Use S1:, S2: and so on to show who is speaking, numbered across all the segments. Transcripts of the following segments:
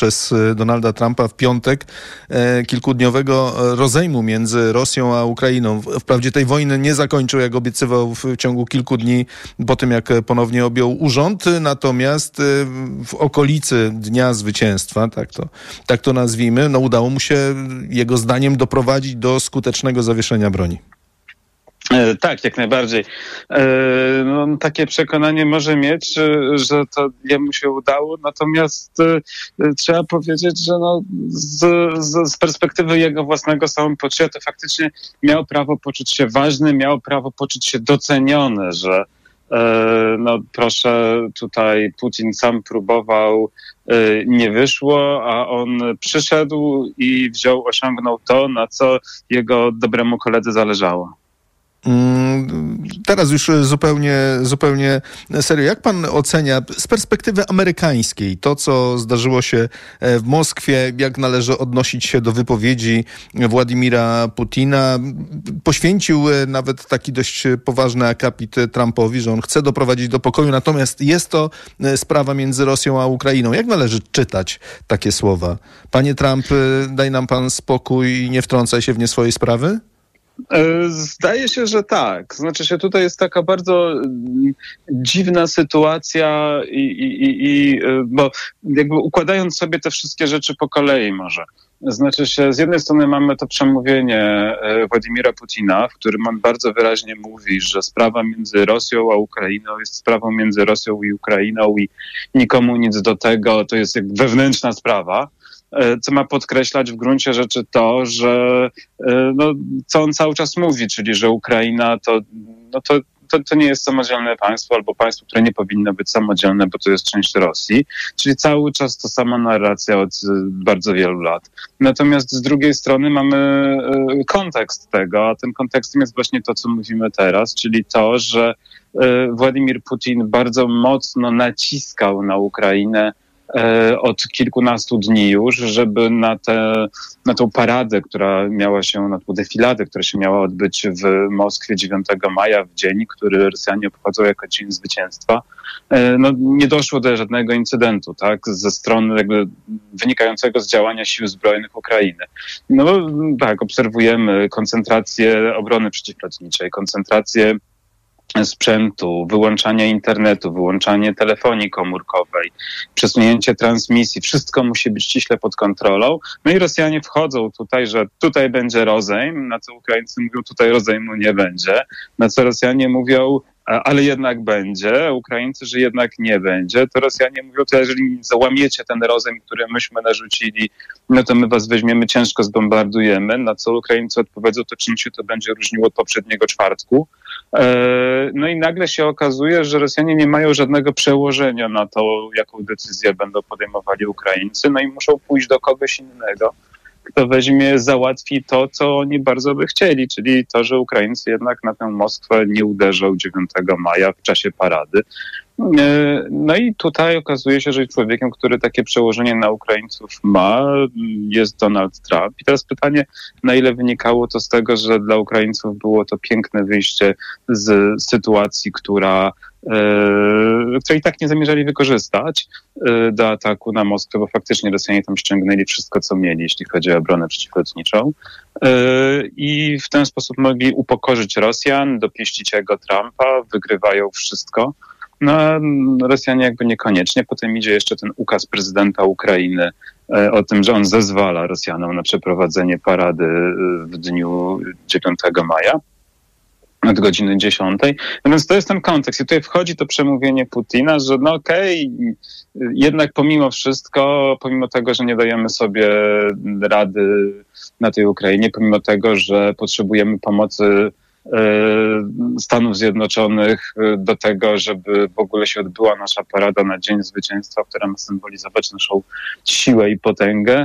S1: przez Donalda Trumpa w piątek kilkudniowego rozejmu między Rosją a Ukrainą. Wprawdzie tej wojny nie zakończył, jak obiecywał w ciągu kilku dni po tym, jak ponownie objął urząd, natomiast w okolicy Dnia Zwycięstwa, tak to nazwijmy, udało mu się jego zdaniem doprowadzić do skutecznego zawieszenia broni.
S2: Tak, jak najbardziej. Takie przekonanie może mieć, że to jemu się udało, natomiast trzeba powiedzieć, że z perspektywy jego własnego samopoczucia to faktycznie miał prawo poczuć się ważny, miał prawo poczuć się doceniony, że proszę, tutaj Putin sam próbował, nie wyszło, a on przyszedł i osiągnął to, na co jego dobremu koledze zależało.
S1: Teraz już zupełnie serio. Jak pan ocenia z perspektywy amerykańskiej to, co zdarzyło się w Moskwie? Jak należy odnosić się do wypowiedzi Władimira Putina? Poświęcił nawet taki dość poważny akapit Trumpowi, że on chce doprowadzić do pokoju, natomiast jest to sprawa między Rosją a Ukrainą. Jak należy czytać takie słowa? Panie Trump, daj nam pan spokój i nie wtrącaj się w nie swoje sprawy?
S2: Zdaje się, że tak. Znaczy się, tutaj jest taka bardzo dziwna sytuacja bo jakby układając sobie te wszystkie rzeczy po kolei może. Znaczy się, z jednej strony mamy to przemówienie Władimira Putina, w którym on bardzo wyraźnie mówi, że sprawa między Rosją a Ukrainą jest sprawą między Rosją i Ukrainą i nikomu nic do tego, to jest jak wewnętrzna sprawa. Co ma podkreślać w gruncie rzeczy to, że co on cały czas mówi, czyli że Ukraina to nie jest samodzielne państwo albo państwo, które nie powinno być samodzielne, bo to jest część Rosji. Czyli cały czas to sama narracja od bardzo wielu lat. Natomiast z drugiej strony mamy kontekst tego, a tym kontekstem jest właśnie to, co mówimy teraz, czyli to, że Władimir Putin bardzo mocno naciskał na Ukrainę od kilkunastu dni już, żeby na tą paradę, która miała się, na tą defiladę, która się miała odbyć w Moskwie 9 maja, w dzień, który Rosjanie obchodzą jako Dzień Zwycięstwa, nie doszło do żadnego incydentu, tak, ze strony jakby wynikającego z działania sił zbrojnych Ukrainy. Tak, obserwujemy koncentrację obrony przeciwlotniczej, koncentrację sprzętu, wyłączanie internetu, wyłączanie telefonii komórkowej, przesunięcie transmisji, wszystko musi być ściśle pod kontrolą. I Rosjanie wchodzą tutaj, że tutaj będzie rozejm, na co Ukraińcy mówią, tutaj rozejmu nie będzie, na co Rosjanie mówią, ale jednak będzie, Ukraińcy, że jednak nie będzie, to Rosjanie mówią, to jeżeli załamiecie ten rozejm, który myśmy narzucili, to my was weźmiemy, ciężko zbombardujemy, na co Ukraińcy odpowiedzą, to czym się to będzie różniło od poprzedniego czwartku. I nagle się okazuje, że Rosjanie nie mają żadnego przełożenia na to, jaką decyzję będą podejmowali Ukraińcy, i muszą pójść do kogoś innego, kto załatwi to, co oni bardzo by chcieli, czyli to, że Ukraińcy jednak na tę Moskwę nie uderzą 9 maja w czasie parady. I tutaj okazuje się, że człowiekiem, który takie przełożenie na Ukraińców ma, jest Donald Trump. I teraz pytanie, na ile wynikało to z tego, że dla Ukraińców było to piękne wyjście z sytuacji, której i tak nie zamierzali wykorzystać do ataku na Moskwę, bo faktycznie Rosjanie tam ściągnęli wszystko, co mieli, jeśli chodzi o obronę przeciwlotniczą. I w ten sposób mogli upokorzyć Rosjan, dopieścić jego Trumpa, wygrywają wszystko. Rosjanie jakby niekoniecznie. Potem idzie jeszcze ten ukaz prezydenta Ukrainy o tym, że on zezwala Rosjanom na przeprowadzenie parady w dniu 9 maja od godziny 10. Więc to jest ten kontekst. I tutaj wchodzi to przemówienie Putina, że jednak pomimo wszystko, pomimo tego, że nie dajemy sobie rady na tej Ukrainie, pomimo tego, że potrzebujemy pomocy Stanów Zjednoczonych do tego, żeby w ogóle się odbyła nasza parada na Dzień Zwycięstwa, która ma symbolizować naszą siłę i potęgę,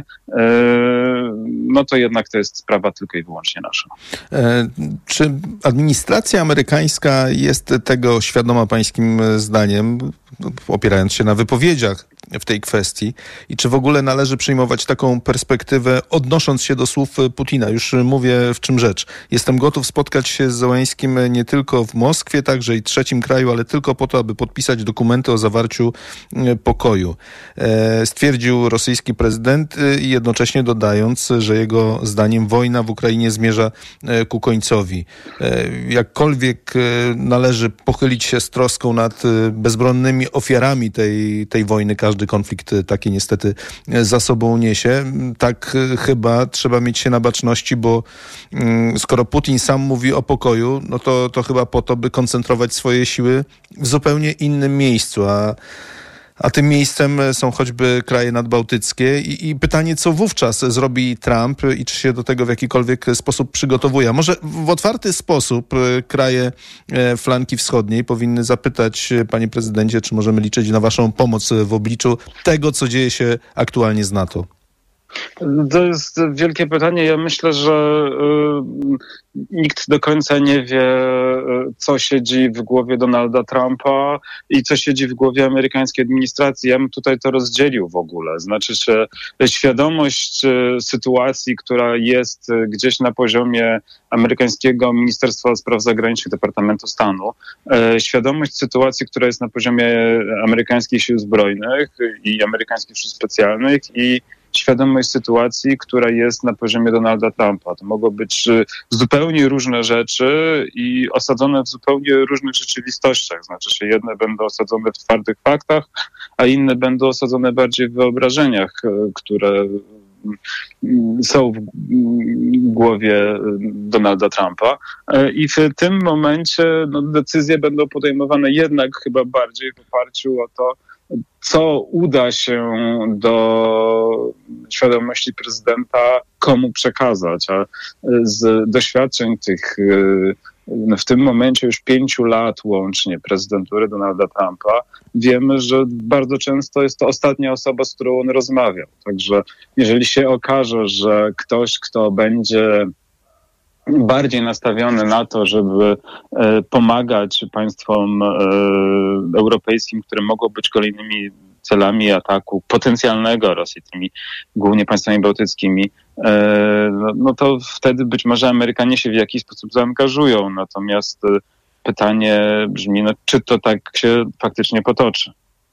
S2: to jednak to jest sprawa tylko i wyłącznie nasza.
S1: Czy administracja amerykańska jest tego świadoma pańskim zdaniem, opierając się na wypowiedziach w tej kwestii i czy w ogóle należy przyjmować taką perspektywę, odnosząc się do słów Putina. Już mówię, w czym rzecz. Jestem gotów spotkać się z Zełenńskim nie tylko w Moskwie, także i trzecim kraju, ale tylko po to, aby podpisać dokumenty o zawarciu pokoju. Stwierdził rosyjski prezydent i jednocześnie dodając, że jego zdaniem wojna w Ukrainie zmierza ku końcowi. Jakkolwiek należy pochylić się z troską nad bezbronnymi ofiarami tej wojny, każdy konflikt taki niestety za sobą niesie, tak chyba trzeba mieć się na baczności, bo skoro Putin sam mówi o pokoju, no to chyba po to, by koncentrować swoje siły w zupełnie innym miejscu, a tym miejscem są choćby kraje nadbałtyckie i pytanie, co wówczas zrobi Trump i czy się do tego w jakikolwiek sposób przygotowuje. A może w otwarty sposób kraje flanki wschodniej powinny zapytać, panie prezydencie, czy możemy liczyć na waszą pomoc w obliczu tego, co dzieje się aktualnie z NATO?
S2: To jest wielkie pytanie. Ja myślę, że nikt do końca nie wie, co siedzi w głowie Donalda Trumpa i co siedzi w głowie amerykańskiej administracji. Ja bym tutaj to rozdzielił w ogóle. Znaczy, że świadomość sytuacji, która jest gdzieś na poziomie amerykańskiego Ministerstwa Spraw Zagranicznych Departamentu Stanu, świadomość sytuacji, która jest na poziomie amerykańskich sił zbrojnych i amerykańskich sił specjalnych i świadomość sytuacji, która jest na poziomie Donalda Trumpa. To mogą być zupełnie różne rzeczy i osadzone w zupełnie różnych rzeczywistościach. Znaczy, że jedne będą osadzone w twardych faktach, a inne będą osadzone bardziej w wyobrażeniach, które są w głowie Donalda Trumpa. I w tym momencie decyzje będą podejmowane jednak chyba bardziej w oparciu o to, co uda się do świadomości prezydenta komu przekazać. A z doświadczeń tych w tym momencie już 5 lat łącznie prezydentury Donalda Trumpa wiemy, że bardzo często jest to ostatnia osoba, z którą on rozmawiał. Także jeżeli się okaże, że ktoś, kto będzie bardziej nastawiony na to, żeby pomagać państwom europejskim, które mogą być kolejnymi celami ataku potencjalnego Rosji, tymi głównie państwami bałtyckimi, no to wtedy być może Amerykanie się w jakiś sposób zaangażują. Natomiast pytanie brzmi, czy to tak się faktycznie potoczy.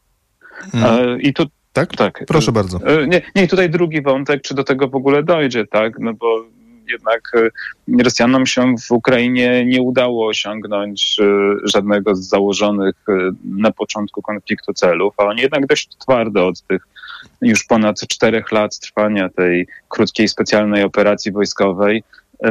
S2: I tu
S1: tak. Proszę bardzo.
S2: Nie, tutaj drugi wątek, czy do tego w ogóle dojdzie, tak? No bo jednak Rosjanom się w Ukrainie nie udało osiągnąć żadnego z założonych na początku konfliktu celów, a oni jednak dość twardo od tych już ponad 4 lat trwania tej krótkiej specjalnej operacji wojskowej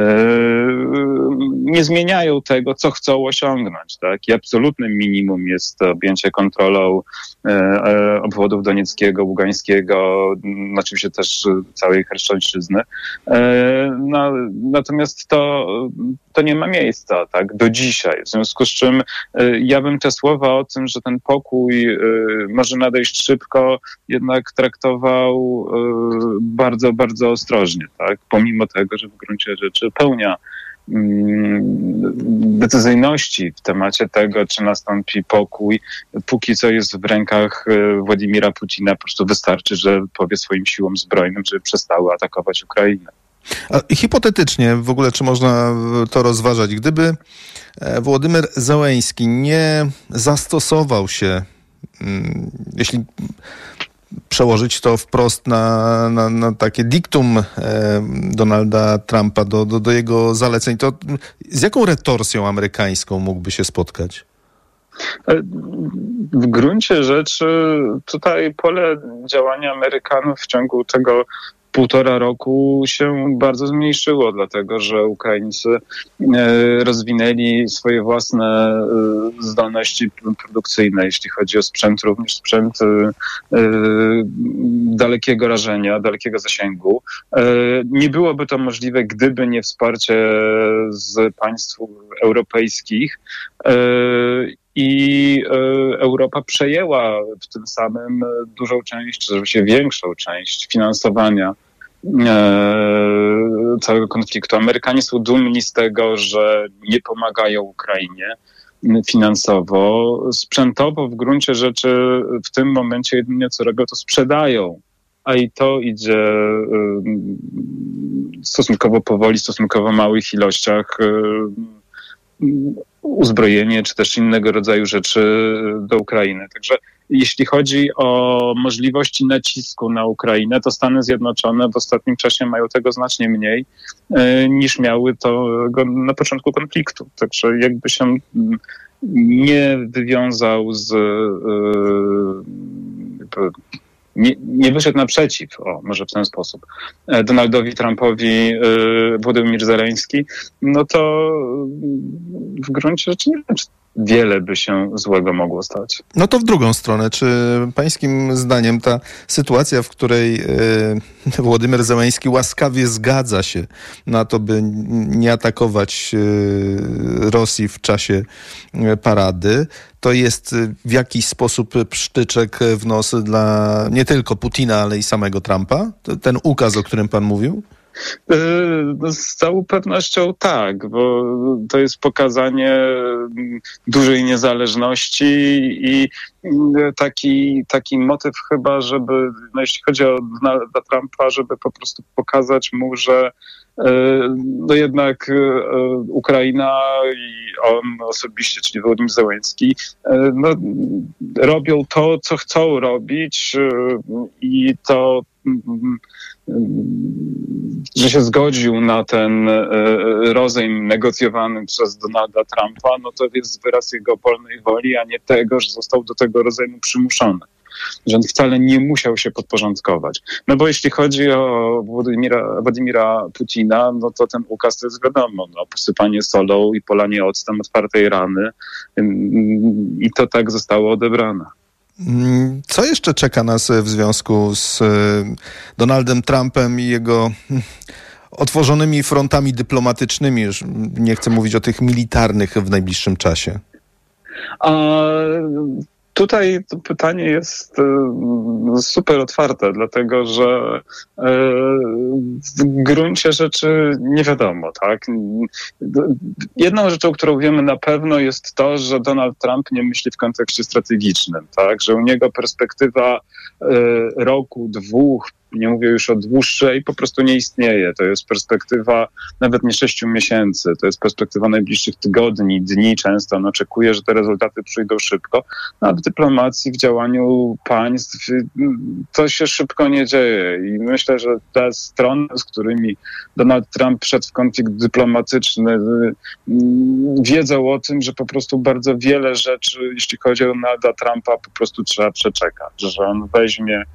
S2: nie zmieniają tego, co chcą osiągnąć. Tak? I absolutnym minimum jest objęcie kontrolą obwodów Donieckiego, Ługańskiego, oczywiście też całej Chersońszczyzny. Natomiast to nie ma miejsca tak, do dzisiaj. W związku z czym ja bym te słowa o tym, że ten pokój może nadejść szybko, jednak traktował bardzo, bardzo ostrożnie. Tak? Pomimo tego, że w gruncie rzeczy pełnia decyzyjności w temacie tego, czy nastąpi pokój. Póki co jest w rękach Władimira Putina. Po prostu wystarczy, że powie swoim siłom zbrojnym, żeby przestały atakować Ukrainę.
S1: A hipotetycznie w ogóle, czy można to rozważać? Gdyby Wołodymyr Zełenński nie zastosował się, jeśli przełożyć to wprost na takie diktum Donalda Trumpa do jego zaleceń, to z jaką retorsją amerykańską mógłby się spotkać?
S2: W gruncie rzeczy tutaj pole działania Amerykanów w ciągu tego 1,5 roku się bardzo zmniejszyło, dlatego że Ukraińcy rozwinęli swoje własne zdolności produkcyjne, jeśli chodzi o sprzęt, również sprzęt dalekiego rażenia, dalekiego zasięgu. Nie byłoby to możliwe, gdyby nie wsparcie z państw europejskich. I Europa przejęła w tym samym dużą część, czy się większą część finansowania całego konfliktu. Amerykanie są dumni z tego, że nie pomagają Ukrainie. finansowo. Sprzętowo w gruncie rzeczy w tym momencie jedynie co robią, to sprzedają. A i to idzie stosunkowo powoli, stosunkowo małych ilościach uzbrojenie czy też innego rodzaju rzeczy do Ukrainy. Także jeśli chodzi o możliwości nacisku na Ukrainę, to Stany Zjednoczone w ostatnim czasie mają tego znacznie mniej niż miały to na początku konfliktu. Także jakby się nie wywiązał z nie wyszedł naprzeciw, może w ten sposób, Donaldowi Trumpowi Władimir Zełenski, no to w gruncie rzeczy nie wiem, czy wiele by się złego mogło stać.
S1: No to w drugą stronę. Czy pańskim zdaniem ta sytuacja, w której Władimir Zełenski łaskawie zgadza się na to, by nie atakować Rosji w czasie parady, to jest w jakiś sposób psztyczek w nos dla nie tylko Putina, ale i samego Trumpa? Ten ukaz, o którym pan mówił?
S2: Z całą pewnością tak, bo to jest pokazanie dużej niezależności i taki motyw chyba, żeby, jeśli chodzi o Donalda Trumpa, żeby po prostu pokazać mu, że no jednak Ukraina i on osobiście, czyli Wołodymyr Zełenski, no, robią to, co chcą robić i to, że się zgodził na ten rozejm negocjowany przez Donalda Trumpa, no to jest wyraz jego wolnej woli, a nie tego, że został do tego rozejmu przymuszony. Że on wcale nie musiał się podporządkować. No bo jeśli chodzi o Władimira Putina, no to ten ukaz to jest wiadomo, no, posypanie solą i polanie octem otwartej rany i to tak zostało odebrane.
S1: Co jeszcze czeka nas w związku z Donaldem Trumpem i jego otworzonymi frontami dyplomatycznymi? Już nie chcę mówić o tych militarnych w najbliższym czasie.
S2: Tutaj to pytanie jest super otwarte, dlatego że w gruncie rzeczy nie wiadomo, tak? Jedną rzeczą, którą wiemy na pewno, jest to, że Donald Trump nie myśli w kontekście strategicznym, tak? Że u niego perspektywa roku, dwóch, nie mówię już o dłuższej, po prostu nie istnieje. To jest perspektywa nawet nie 6 miesięcy, to jest perspektywa najbliższych tygodni, dni często. On oczekuje, że te rezultaty przyjdą szybko, no a w dyplomacji, w działaniu państw to się szybko nie dzieje i myślę, że te strony, z którymi Donald Trump wszedł w konflikt dyplomatyczny, wiedzą o tym, że po prostu bardzo wiele rzeczy, jeśli chodzi o Donalda Trumpa, po prostu trzeba przeczekać, że on weźmie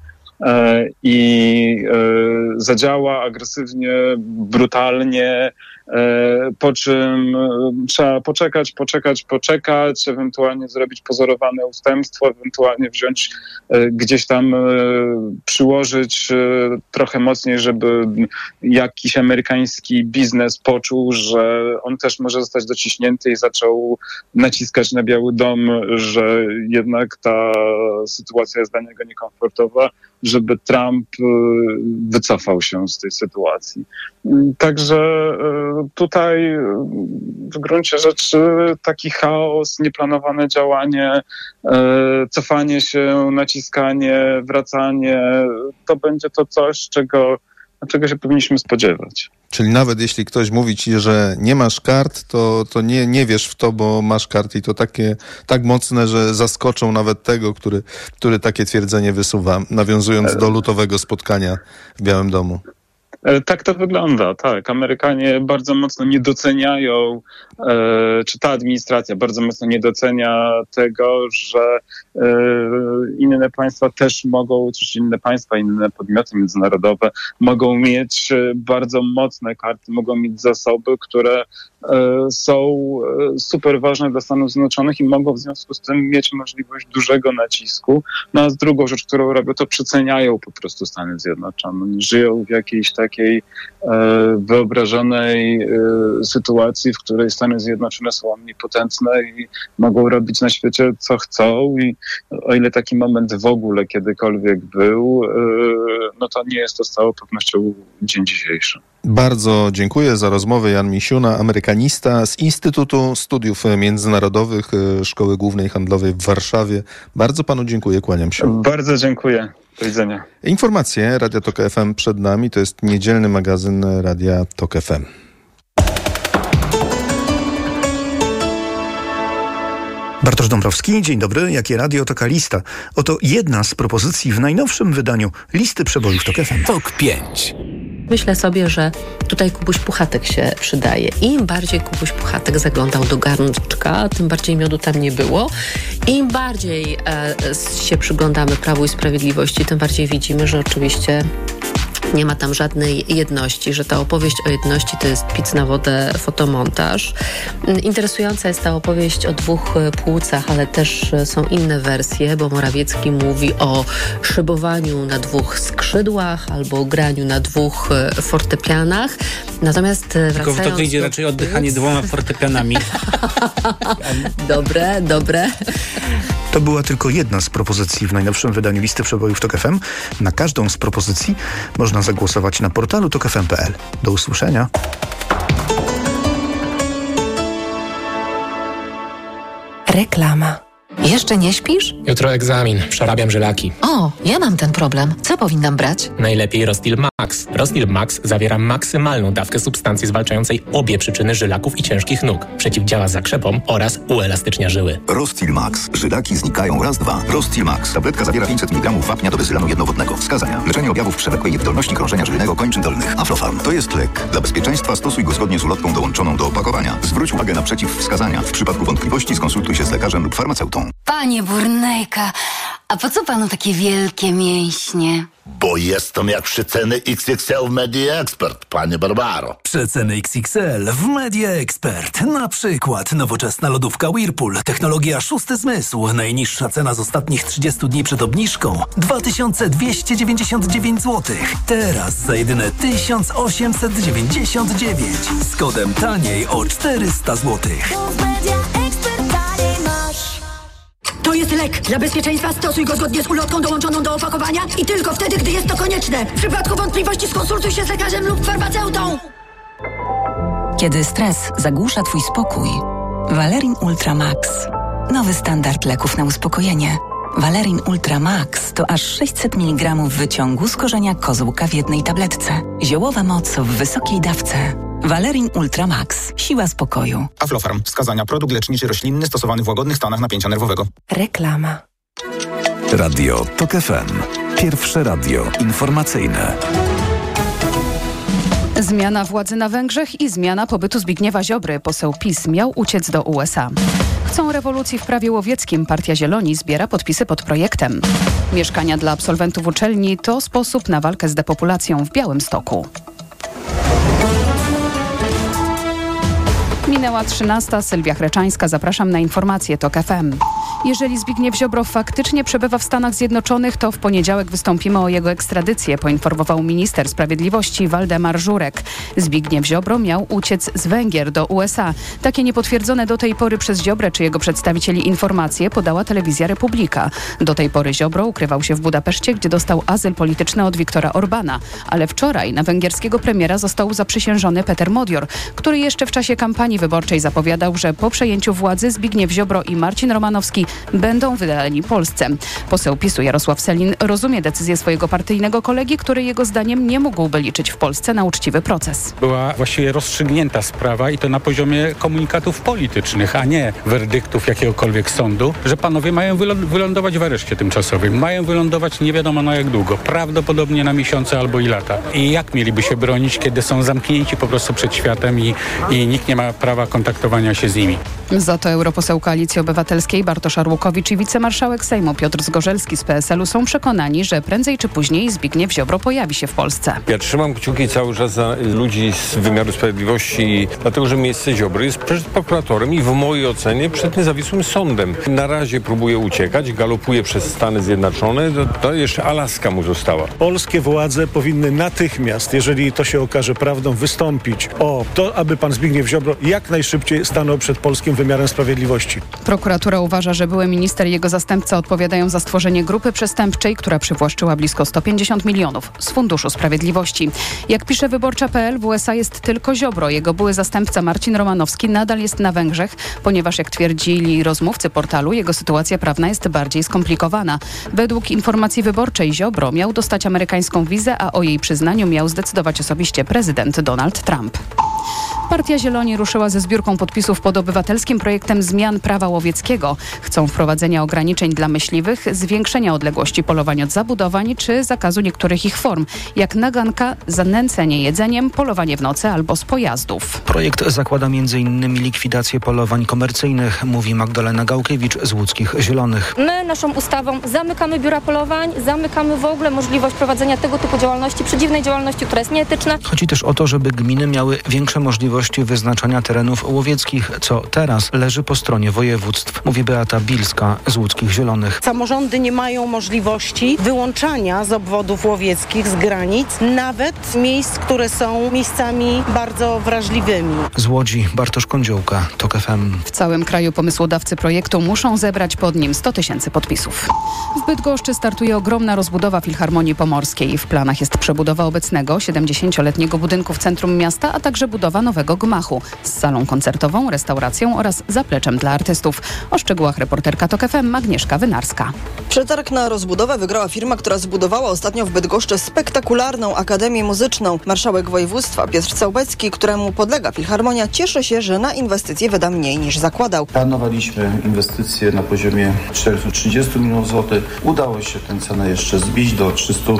S2: i zadziała agresywnie, brutalnie, po czym trzeba poczekać, ewentualnie zrobić pozorowane ustępstwo, ewentualnie wziąć gdzieś tam, przyłożyć trochę mocniej, żeby jakiś amerykański biznes poczuł, że on też może zostać dociśnięty i zaczął naciskać na Biały Dom, że jednak ta sytuacja jest dla niego niekomfortowa, żeby Trump wycofał się z tej sytuacji. Także tutaj w gruncie rzeczy taki chaos, nieplanowane działanie, cofanie się, naciskanie, wracanie, to będzie to coś, czego się powinniśmy spodziewać.
S1: Czyli nawet jeśli ktoś mówi ci, że nie masz kart, to nie wierz w to, bo masz karty i to tak mocne, że zaskoczą nawet tego, który takie twierdzenie wysuwa, nawiązując do lutowego spotkania w Białym Domu.
S2: Tak to wygląda, tak. Amerykanie bardzo mocno nie doceniają, czy ta administracja bardzo mocno nie docenia tego, że inne państwa też mogą, czy inne podmioty międzynarodowe mogą mieć bardzo mocne karty, mogą mieć zasoby, które są super ważne dla Stanów Zjednoczonych i mogą w związku z tym mieć możliwość dużego nacisku. No a z drugą rzecz, którą robią, to przeceniają po prostu Stany Zjednoczone. Oni żyją w jakiejś takiej wyobrażonej sytuacji, w której Stany Zjednoczone są omnipotentne i mogą robić na świecie co chcą i o ile taki moment w ogóle kiedykolwiek był, no to nie jest to z całą pewnością dzień dzisiejszy.
S1: Bardzo dziękuję za rozmowę. Jan Misiuna, amerykanista z Instytutu Studiów Międzynarodowych Szkoły Głównej Handlowej w Warszawie. Bardzo panu dziękuję, kłaniam się.
S2: Bardzo dziękuję. Do widzenia.
S1: Informacje Radia Tok FM przed nami. To jest niedzielny magazyn Radia Tok FM.
S3: Bartosz Dąbrowski, dzień dobry. Jakie radio, taka lista. Oto jedna z propozycji w najnowszym wydaniu listy przebojów Tok FM.
S4: Tok 5.
S5: Myślę sobie, że tutaj Kubuś Puchatek się przydaje. Im bardziej Kubuś Puchatek zaglądał do garnczka, tym bardziej miodu tam nie było. Im bardziej się przyglądamy Prawu i Sprawiedliwości, tym bardziej widzimy, że oczywiście nie ma tam żadnej jedności, że ta opowieść o jedności to jest pic na wodę, fotomontaż. Interesująca jest ta opowieść o dwóch płucach, ale też są inne wersje, bo Morawiecki mówi o szybowaniu na dwóch skrzydłach albo graniu na dwóch fortepianach. Natomiast
S4: tylko to wyjdzie raczej oddychanie dwoma fortepianami.
S5: Dobre.
S3: To była tylko jedna z propozycji w najnowszym wydaniu listy przebojów Tok FM. Na każdą z propozycji można zagłosować na portalu tokfm.pl. Do usłyszenia.
S6: Reklama. Jeszcze nie śpisz?
S7: Jutro egzamin. Przerabiam żylaki.
S6: O, ja mam ten problem. Co powinnam brać?
S7: Najlepiej Rostil Max. Rostil Max zawiera maksymalną dawkę substancji zwalczającej obie przyczyny żylaków i ciężkich nóg. Przeciwdziała zakrzepom oraz uelastycznia żyły.
S8: Rostil Max. Żylaki znikają raz, dwa. Rostil Max. Tabletka zawiera 500 mg wapnia do bezylanu jednowodnego. Wskazania. Leczenie objawów przewlekłej niewydolności krążenia żylnego kończyn dolnych. Aflofarm. To jest lek. Dla bezpieczeństwa stosuj go zgodnie z ulotką dołączoną do opakowania. Zwróć uwagę na przeciwwskazania. W przypadku wątpliwości skonsultuj się z lekarzem lub farmaceutą.
S9: Panie Burnejka, a po co panu takie wielkie mięśnie?
S10: Bo jestem jak przeceny XXL w Media Expert, panie Barbaro.
S4: Przeceny XXL w Media Expert. Na przykład nowoczesna lodówka Whirlpool, technologia szósty zmysł. Najniższa cena z ostatnich 30 dni przed obniżką 2299 zł. Teraz za jedyne 1899. Z kodem taniej o 400 zł.
S11: To jest lek. Dla bezpieczeństwa stosuj go zgodnie z ulotką dołączoną do opakowania i tylko wtedy, gdy jest to konieczne. W przypadku wątpliwości skonsultuj się z lekarzem lub farmaceutą.
S6: Kiedy stres zagłusza twój spokój, Valerin Ultra Max. Nowy standard leków na uspokojenie. Valerin Ultra Max to aż 600 mg wyciągu z korzenia kozłka w jednej tabletce. Ziołowa moc w wysokiej dawce. Valerin Ultra Max. Siła spokoju.
S12: Aflofarm. Wskazania. Produkt leczniczy roślinny stosowany w łagodnych stanach napięcia nerwowego.
S6: Reklama.
S4: Radio Tok FM. Pierwsze radio informacyjne.
S13: Zmiana władzy na Węgrzech i zmiana pobytu Zbigniewa Ziobry. Poseł PiS miał uciec do USA. Chcą rewolucji w prawie łowieckim. Partia Zieloni zbiera podpisy pod projektem. Mieszkania dla absolwentów uczelni to sposób na walkę z depopulacją w Białymstoku. Minęła 13. Sylwia Chreczańska. Zapraszam na informacje TOK FM. Jeżeli Zbigniew Ziobro faktycznie przebywa w Stanach Zjednoczonych, to w poniedziałek wystąpimy o jego ekstradycję, poinformował minister sprawiedliwości Waldemar Żurek. Zbigniew Ziobro miał uciec z Węgier do USA. Takie niepotwierdzone do tej pory przez Ziobrę czy jego przedstawicieli informacje podała telewizja Republika. Do tej pory Ziobro ukrywał się w Budapeszcie, gdzie dostał azyl polityczny od Viktora Orbana. Ale wczoraj na węgierskiego premiera został zaprzysiężony Peter Modior, który jeszcze w czasie kampanii wyborczej zapowiadał, że po przejęciu władzy Zbigniew Ziobro i Marcin Romanowski będą wydaleni Polsce. Poseł PiS-u Jarosław Sellin rozumie decyzję swojego partyjnego kolegi, który jego zdaniem nie mógłby liczyć w Polsce na uczciwy proces.
S14: Była właściwie rozstrzygnięta sprawa i to na poziomie komunikatów politycznych, a nie werdyktów jakiegokolwiek sądu, że panowie mają wylądować w areszcie tymczasowym. Mają wylądować nie wiadomo na jak długo. Prawdopodobnie na miesiące albo i lata. I jak mieliby się bronić, kiedy są zamknięci po prostu przed światem i nikt nie ma prawa kontaktowania się z nimi.
S13: Za to europoseł Koalicji Obywatelskiej Bartosz Arłukowicz i wicemarszałek Sejmu Piotr Zgorzelski z PSL-u są przekonani, że prędzej czy później Zbigniew Ziobro pojawi się w Polsce.
S15: Ja trzymam kciuki cały czas za ludzi z wymiaru sprawiedliwości, dlatego że miejsce Ziobry jest przed prokuratorem i w mojej ocenie przed niezawisłym sądem. Na razie próbuje uciekać, galopuje przez Stany Zjednoczone, to jeszcze Alaska mu została.
S16: Polskie władze powinny natychmiast, jeżeli to się okaże prawdą, wystąpić o to, aby pan Zbigniew Ziobro jak najszybciej stanął przed polskim wymiarem sprawiedliwości.
S13: Prokuratura uważa, że były minister i jego zastępca odpowiadają za stworzenie grupy przestępczej, która przywłaszczyła blisko 150 milionów z Funduszu Sprawiedliwości. Jak pisze Wyborcza.pl, w USA jest tylko Ziobro. Jego były zastępca Marcin Romanowski nadal jest na Węgrzech, ponieważ jak twierdzili rozmówcy portalu, jego sytuacja prawna jest bardziej skomplikowana. Według informacji wyborczej Ziobro miał dostać amerykańską wizę, a o jej przyznaniu miał zdecydować osobiście prezydent Donald Trump. Partia Zieloni ruszyła ze zbiórką podpisów pod obywatelskim projektem zmian prawa łowieckiego. Chcą wprowadzenia ograniczeń dla myśliwych, zwiększenia odległości polowań od zabudowań czy zakazu niektórych ich form, jak naganka, zanęcenie jedzeniem, polowanie w nocy albo z pojazdów.
S17: Projekt zakłada m.in. likwidację polowań komercyjnych, mówi Magdalena Gałkiewicz z Łódzkich Zielonych.
S18: My naszą ustawą zamykamy biura polowań, zamykamy w ogóle możliwość prowadzenia tego typu działalności, przedziwnej działalności, która jest nieetyczna.
S17: Chodzi też o to, żeby gminy miały większe możliwości wyznaczania terenów łowieckich, co teraz leży po stronie województw, mówi Beata Bilska z Łódzkich Zielonych.
S19: Samorządy nie mają możliwości wyłączania z obwodów łowieckich, z granic, nawet miejsc, które są miejscami bardzo wrażliwymi.
S17: Z Łodzi Bartosz Kądziołka, TOK FM.
S13: W całym kraju pomysłodawcy projektu muszą zebrać pod nim 100 000 podpisów. W Bydgoszczy startuje ogromna rozbudowa Filharmonii Pomorskiej. W planach jest przebudowa obecnego 70-letniego budynku w centrum miasta, a także budowa nowego gmachu z salą koncertową, restauracją oraz zapleczem dla artystów. O szczegółach reporterka TOK FM Agnieszka Wynarska.
S20: Przetarg na rozbudowę wygrała firma, która zbudowała ostatnio w Bydgoszczy spektakularną Akademię Muzyczną. Marszałek województwa Piotr Całbecki, któremu podlega Filharmonia, cieszy się, że na inwestycje wyda mniej niż zakładał.
S21: Planowaliśmy inwestycje na poziomie 430 milionów złotych. Udało się tę cenę jeszcze zbić do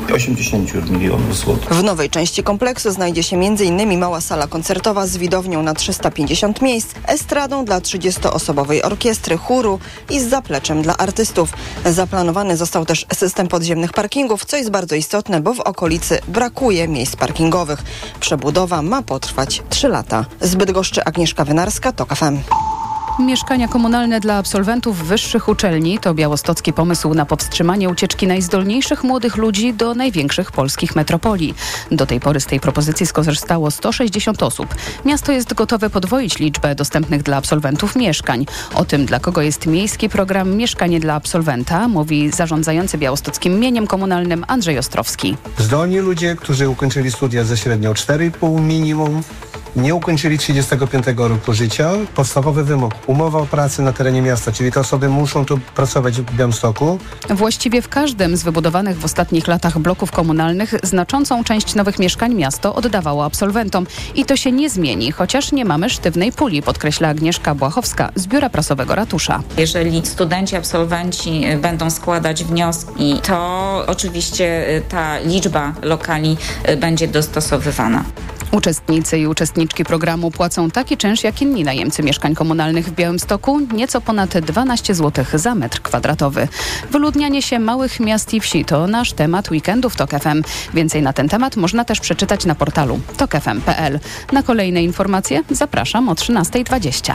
S21: 380 milionów złotych.
S20: W nowej części kompleksu znajdzie się m.in. mała sala koncertowa z widownią na 350 miejsc, estradą dla 30-osobowej orkiestry, chóru i z zapleczem dla artystów. Zaplanowany został też system podziemnych parkingów, co jest bardzo istotne, bo w okolicy brakuje miejsc parkingowych. Przebudowa ma potrwać 3 lata. Z Bydgoszczy Agnieszka Wynarska, TOK FM.
S13: Mieszkania komunalne dla absolwentów wyższych uczelni to białostocki pomysł na powstrzymanie ucieczki najzdolniejszych młodych ludzi do największych polskich metropolii. Do tej pory z tej propozycji skorzystało 160 osób. Miasto jest gotowe podwoić liczbę dostępnych dla absolwentów mieszkań. O tym, dla kogo jest miejski program Mieszkanie dla absolwenta, mówi zarządzający białostockim mieniem komunalnym Andrzej Ostrowski.
S22: Zdolni ludzie, którzy ukończyli studia ze średnią 4,5 minimum, nie ukończyli 35 roku życia. Podstawowy wymóg, umowa o pracy na terenie miasta, czyli te osoby muszą tu pracować w Białymstoku.
S13: Właściwie w każdym z wybudowanych w ostatnich latach bloków komunalnych znaczącą część nowych mieszkań miasto oddawało absolwentom. I to się nie zmieni, chociaż nie mamy sztywnej puli, podkreśla Agnieszka Błachowska z Biura Prasowego Ratusza.
S23: Jeżeli studenci, absolwenci będą składać wnioski, to oczywiście ta liczba lokali będzie dostosowywana.
S13: Uczestnicy i uczestniczki programu płacą taki czynsz jak inni najemcy mieszkań komunalnych w Białymstoku, nieco ponad 12 zł za metr kwadratowy. Wyludnianie się małych miast i wsi to nasz temat weekendu w TOK FM. Więcej na ten temat można też przeczytać na portalu tokfm.pl. Na kolejne informacje zapraszam o 13:20.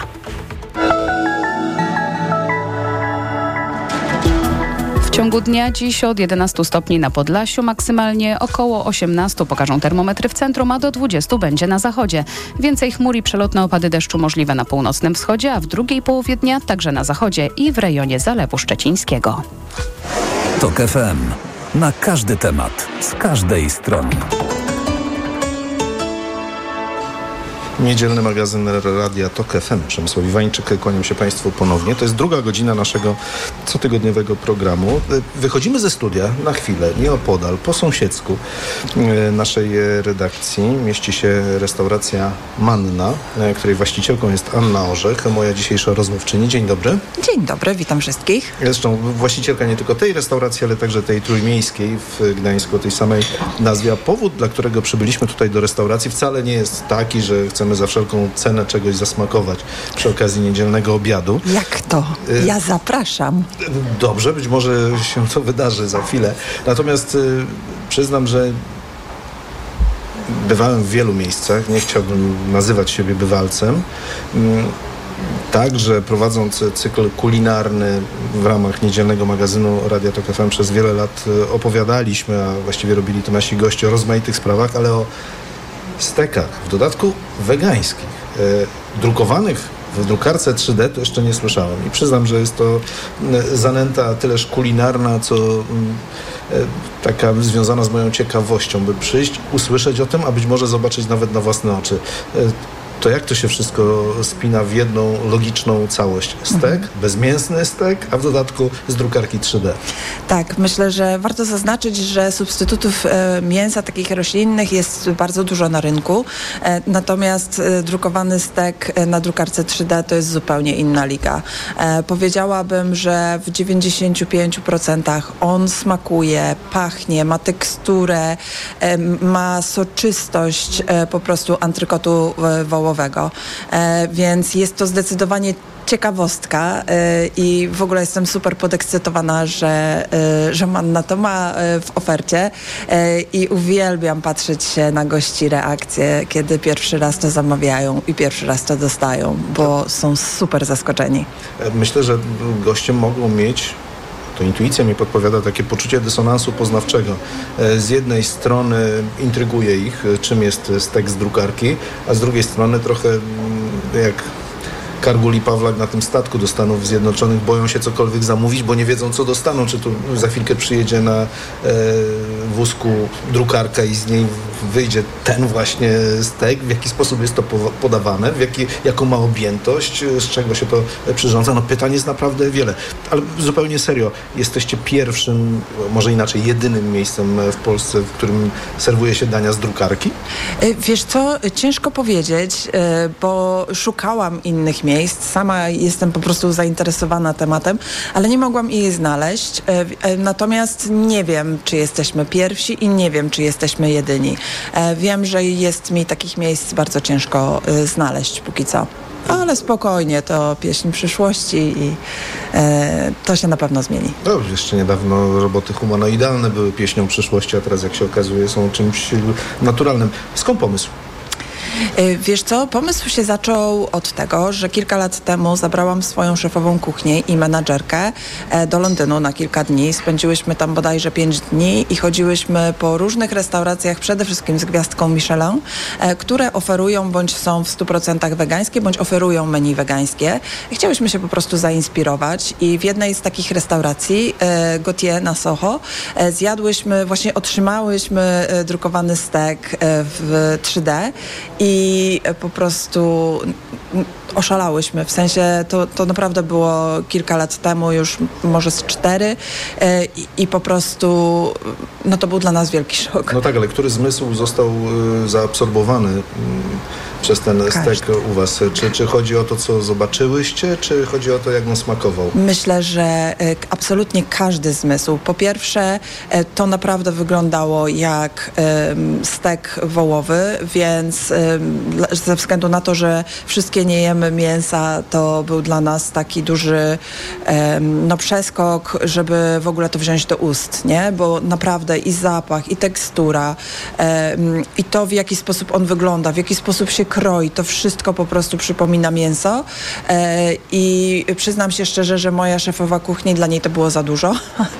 S13: W ciągu dnia dziś od 11 stopni na Podlasiu, maksymalnie około 18 pokażą termometry w centrum, a do 20 będzie na zachodzie. Więcej chmur i przelotne opady deszczu możliwe na północnym wschodzie, a w drugiej połowie dnia także na zachodzie i w rejonie Zalewu Szczecińskiego.
S4: TOK FM. Na każdy temat, z każdej strony.
S1: Niedzielny magazyn Radia TOK FM. Przemysław Iwańczyk, kłaniam się Państwu ponownie. To jest druga godzina naszego cotygodniowego programu. Wychodzimy ze studia na chwilę, nieopodal, po sąsiedzku naszej redakcji mieści się restauracja Manna, której właścicielką jest Anna Orzech, moja dzisiejsza rozmówczyni. Dzień dobry.
S24: Dzień dobry, witam wszystkich.
S1: Zresztą właścicielka nie tylko tej restauracji, ale także tej trójmiejskiej w Gdańsku o tej samej nazwie. A powód, dla którego przybyliśmy tutaj do restauracji, wcale nie jest taki, że chcemy za wszelką cenę czegoś zasmakować przy okazji niedzielnego obiadu.
S24: Jak to? Ja zapraszam.
S1: Dobrze, być może się to wydarzy za chwilę. Natomiast przyznam, że bywałem w wielu miejscach. Nie chciałbym nazywać siebie bywalcem. Także prowadząc cykl kulinarny w ramach niedzielnego magazynu Radia TOK FM przez wiele lat opowiadaliśmy, a właściwie robili to nasi goście, o rozmaitych sprawach, ale o stekach, w dodatku wegańskich, drukowanych W drukarce 3D to jeszcze nie słyszałem i przyznam, że jest to zanęta tyleż kulinarna, co taka związana z moją ciekawością, by przyjść, usłyszeć o tym, a być może zobaczyć nawet na własne oczy. To jak to się wszystko spina w jedną logiczną całość? Stek, bezmięsny stek, a w dodatku z drukarki 3D.
S24: Tak, myślę, że warto zaznaczyć, że substytutów mięsa takich roślinnych jest bardzo dużo na rynku, natomiast drukowany stek na drukarce 3D to jest zupełnie inna liga. Powiedziałabym, że w 95% on smakuje, pachnie, ma teksturę, ma soczystość po prostu antrykotu wołowego. Więc jest to zdecydowanie ciekawostka i w ogóle jestem super podekscytowana, że Manna to ma w ofercie i uwielbiam patrzeć się na gości reakcje, kiedy pierwszy raz to zamawiają i pierwszy raz to dostają, bo są super zaskoczeni.
S1: Myślę, że goście mogą mieć, to intuicja mi podpowiada, takie poczucie dysonansu poznawczego. Z jednej strony intryguje ich, czym jest stek z drukarki, a z drugiej strony trochę jak Kargul i Pawlak na tym statku do Stanów Zjednoczonych boją się cokolwiek zamówić, bo nie wiedzą, co dostaną. Czy tu za chwilkę przyjedzie na wózku drukarka i z niej wyjdzie ten właśnie stek, w jaki sposób jest to podawane, jaką ma objętość, z czego się to przyrządza. No pytań jest naprawdę wiele. Ale zupełnie serio, jesteście pierwszym, może inaczej, jedynym miejscem w Polsce, w którym serwuje się dania z drukarki?
S24: Wiesz co, ciężko powiedzieć, bo szukałam innych miejsc. Sama jestem po prostu zainteresowana tematem, ale nie mogłam jej znaleźć. Natomiast nie wiem, czy jesteśmy pierwsi i nie wiem, czy jesteśmy jedyni. Wiem, że jest mi takich miejsc bardzo ciężko znaleźć póki co. Ale spokojnie, to pieśń przyszłości i to się na pewno zmieni.
S1: No, jeszcze niedawno roboty humanoidalne były pieśnią przyszłości, a teraz, jak się okazuje, są czymś naturalnym. Skąd pomysł?
S24: Wiesz co, pomysł się zaczął od tego, że kilka lat temu zabrałam swoją szefową kuchnię i menadżerkę do Londynu na kilka dni. Spędziłyśmy tam bodajże 5 dni i chodziłyśmy po różnych restauracjach, przede wszystkim z gwiazdką Michelin, które oferują bądź są w 100% wegańskie, bądź oferują menu wegańskie. Chciałyśmy się po prostu zainspirować i w jednej z takich restauracji, Gautier na Soho, otrzymałyśmy drukowany stek w 3D i po prostu oszalałyśmy. W sensie to naprawdę było kilka lat temu, już może z 4 i po prostu to był dla nas wielki szok.
S1: No tak, ale który zmysł został zaabsorbowany przez ten stek u was? Czy chodzi o to, co zobaczyłyście, czy chodzi o to, jak on smakował?
S24: Myślę, że absolutnie każdy zmysł. Po pierwsze, to naprawdę wyglądało jak stek wołowy, więc ze względu na to, że wszystkie nie jemy mięsa, to był dla nas taki duży przeskok, żeby w ogóle to wziąć do ust, nie? Bo naprawdę i zapach, i tekstura, i to, w jaki sposób on wygląda, w jaki sposób się kroi, to wszystko po prostu przypomina mięso i przyznam się szczerze, że moja szefowa kuchni, dla niej to było za dużo.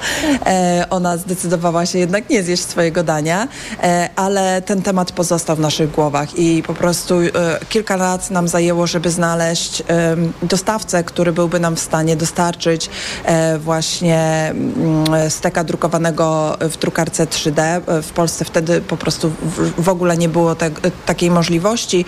S24: Ona zdecydowała się jednak nie zjeść swojego dania, ale ten temat pozostał w naszych głowach i po prostu kilka lat nam zajęło, żeby znaleźć dostawcę, który byłby nam w stanie dostarczyć właśnie steka drukowanego w drukarce 3D. W Polsce wtedy po prostu w ogóle nie było takiej możliwości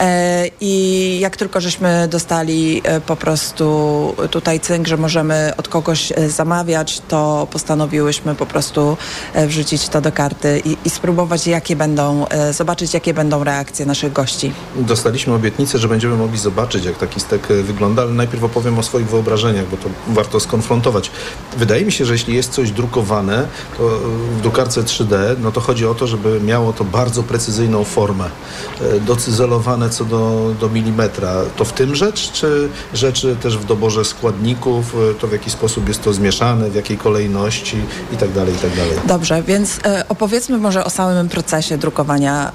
S24: i jak tylko żeśmy dostali po prostu tutaj cynk, że możemy od kogoś zamawiać, to postanowiłyśmy po prostu wrzucić to do karty i spróbować, zobaczyć, jakie będą reakcje naszych gości.
S1: Dostaliśmy obietnicę, że będziemy mogli zobaczyć, jak taki stek wygląda, ale najpierw opowiem o swoich wyobrażeniach, bo to warto skonfrontować. Wydaje mi się, że jeśli jest coś drukowane to w drukarce 3D, no to chodzi o to, żeby miało to bardzo precyzyjną formę, docyzelowane co do milimetra. To w tym rzecz, czy rzeczy też w doborze składników, to w jaki sposób jest to zmieszane, w jakiej kolejności i tak dalej, i tak dalej.
S24: Dobrze, więc opowiedzmy może o samym procesie drukowania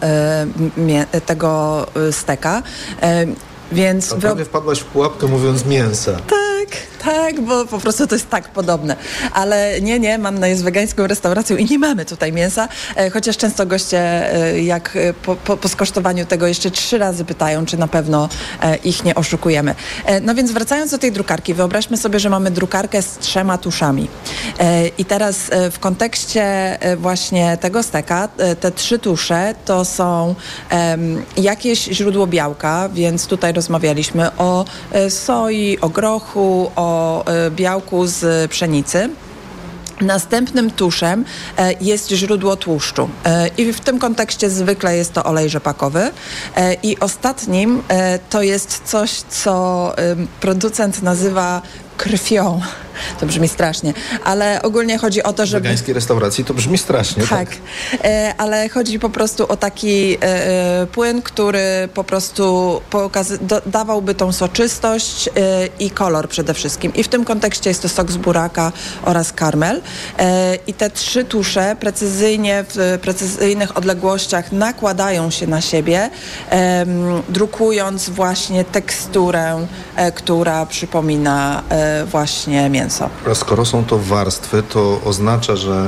S24: tego steka. Więc
S1: prawie wpadłaś w pułapkę, mówiąc mięsa.
S24: Tak, bo po prostu to jest tak podobne. Ale nie, Manna jest wegańską restauracją i nie mamy tutaj mięsa, chociaż często goście jak po skosztowaniu tego jeszcze 3 razy pytają, czy na pewno ich nie oszukujemy. No więc wracając do tej drukarki, wyobraźmy sobie, że mamy drukarkę z 3 tuszami. I teraz w kontekście właśnie tego steka, te 3 tusze to są jakieś źródło białka, więc tutaj rozmawialiśmy o soi, o grochu, o białku z pszenicy. Następnym tuszem jest źródło tłuszczu i w tym kontekście zwykle jest to olej rzepakowy i ostatnim to jest coś, co producent nazywa krwią. To brzmi strasznie, ale ogólnie chodzi o to, że...
S1: W wegańskiej restauracji to brzmi strasznie.
S24: Tak, ale chodzi po prostu o taki płyn, który po prostu dawałby tą soczystość i kolor przede wszystkim. I w tym kontekście jest to sok z buraka oraz karmel. I te 3 tusze precyzyjnie, w precyzyjnych odległościach nakładają się na siebie, drukując właśnie teksturę, która przypomina właśnie mięso.
S1: A skoro są to warstwy, to oznacza, że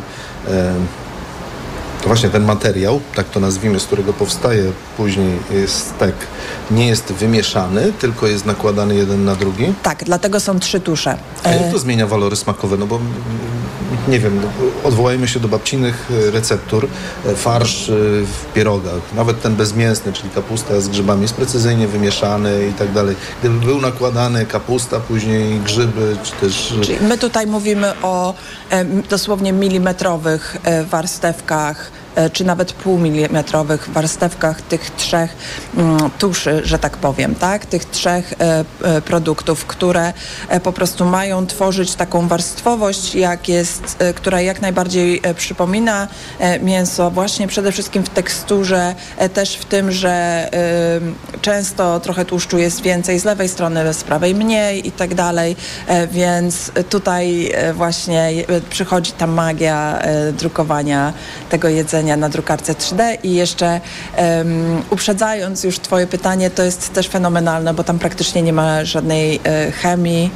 S1: to właśnie ten materiał, tak to nazwijmy, z którego powstaje później stek, nie jest wymieszany, tylko jest nakładany jeden na drugi?
S24: Tak, dlatego są 3 tusze.
S1: A jak to zmienia walory smakowe? No bo nie wiem, odwołajmy się do babcinych receptur. Farsz w pierogach, nawet ten bezmięsny, czyli kapusta z grzybami, jest precyzyjnie wymieszany i tak dalej. Gdyby był nakładany kapusta, później grzyby, czy też...
S24: Czyli my tutaj mówimy o dosłownie milimetrowych warstewkach, czy nawet półmilimetrowych warstewkach tych 3 tuszy, że tak powiem, tak? Tych 3 produktów, które po prostu mają tworzyć taką warstwowość, która jak najbardziej przypomina mięso, właśnie przede wszystkim w teksturze, też w tym, że często trochę tłuszczu jest więcej z lewej strony, z prawej mniej i tak dalej, więc tutaj właśnie przychodzi ta magia drukowania tego jedzenia na drukarce 3D i jeszcze uprzedzając już Twoje pytanie, to jest też fenomenalne, bo tam praktycznie nie ma żadnej chemii.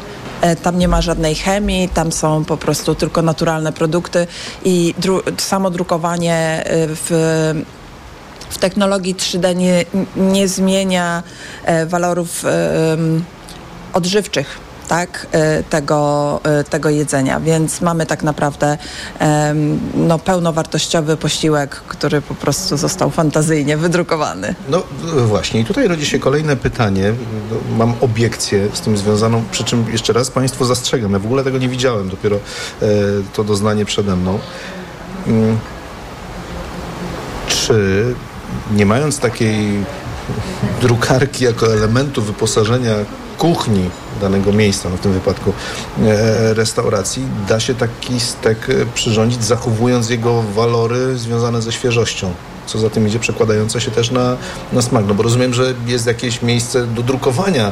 S24: Tam są po prostu tylko naturalne produkty i samo drukowanie w technologii 3D nie zmienia walorów odżywczych. Tak, tego jedzenia, więc mamy tak naprawdę pełnowartościowy posiłek, który po prostu został fantazyjnie wydrukowany.
S1: No właśnie i tutaj rodzi się kolejne pytanie, mam obiekcję z tym związaną, przy czym jeszcze raz Państwu zastrzegam, ja w ogóle tego nie widziałem, dopiero to doznanie przede mną. Czy nie mając takiej drukarki jako elementu wyposażenia kuchni danego miejsca, no w tym wypadku restauracji, da się taki stek przyrządzić, zachowując jego walory związane ze świeżością? Co za tym idzie, przekładające się też na smak. No bo rozumiem, że jest jakieś miejsce do drukowania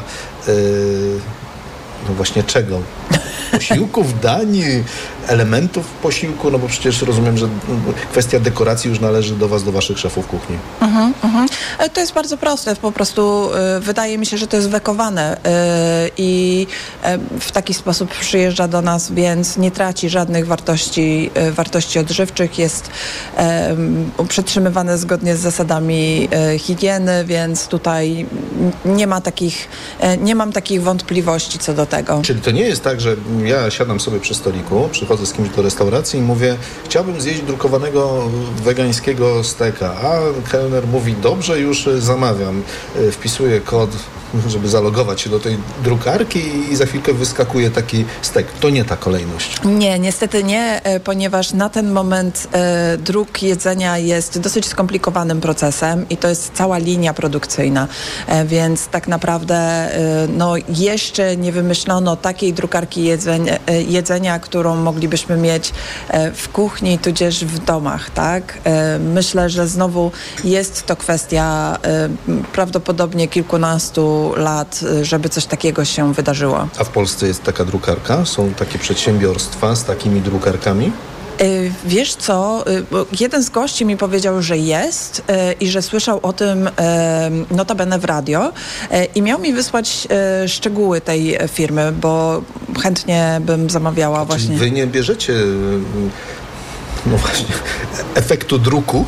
S1: no właśnie czego? Posiłków, dań, elementów posiłku, no bo przecież rozumiem, że kwestia dekoracji już należy do Was, do Waszych szefów kuchni.
S24: To jest bardzo proste, po prostu wydaje mi się, że to jest wekowane i w taki sposób przyjeżdża do nas, więc nie traci żadnych wartości odżywczych, jest przetrzymywane zgodnie z zasadami higieny, więc tutaj nie mam takich wątpliwości co do tego.
S1: Czyli to nie jest tak, że ja siadam sobie przy stoliku, przychodzę z kimś do restauracji i mówię, chciałbym zjeść drukowanego wegańskiego steka, a kelner mówi, dobrze, już zamawiam. Wpisuję kod, żeby zalogować się do tej drukarki i za chwilkę wyskakuje taki stek. To nie ta kolejność.
S24: Nie, niestety nie, ponieważ na ten moment druk jedzenia jest dosyć skomplikowanym procesem i to jest cała linia produkcyjna, więc tak naprawdę jeszcze nie wymyślono takiej drukarki jedzenia, którą moglibyśmy mieć w kuchni, tudzież w domach, tak? Myślę, że znowu jest to kwestia prawdopodobnie kilkunastu lat, żeby coś takiego się wydarzyło.
S1: A w Polsce jest taka drukarka? Są takie przedsiębiorstwa z takimi drukarkami?
S24: Wiesz co, jeden z gości mi powiedział, że jest i że słyszał o tym notabene w radio i miał mi wysłać szczegóły tej firmy, bo chętnie bym zamawiała właśnie.
S1: Czyli wy nie bierzecie no właśnie efektu druku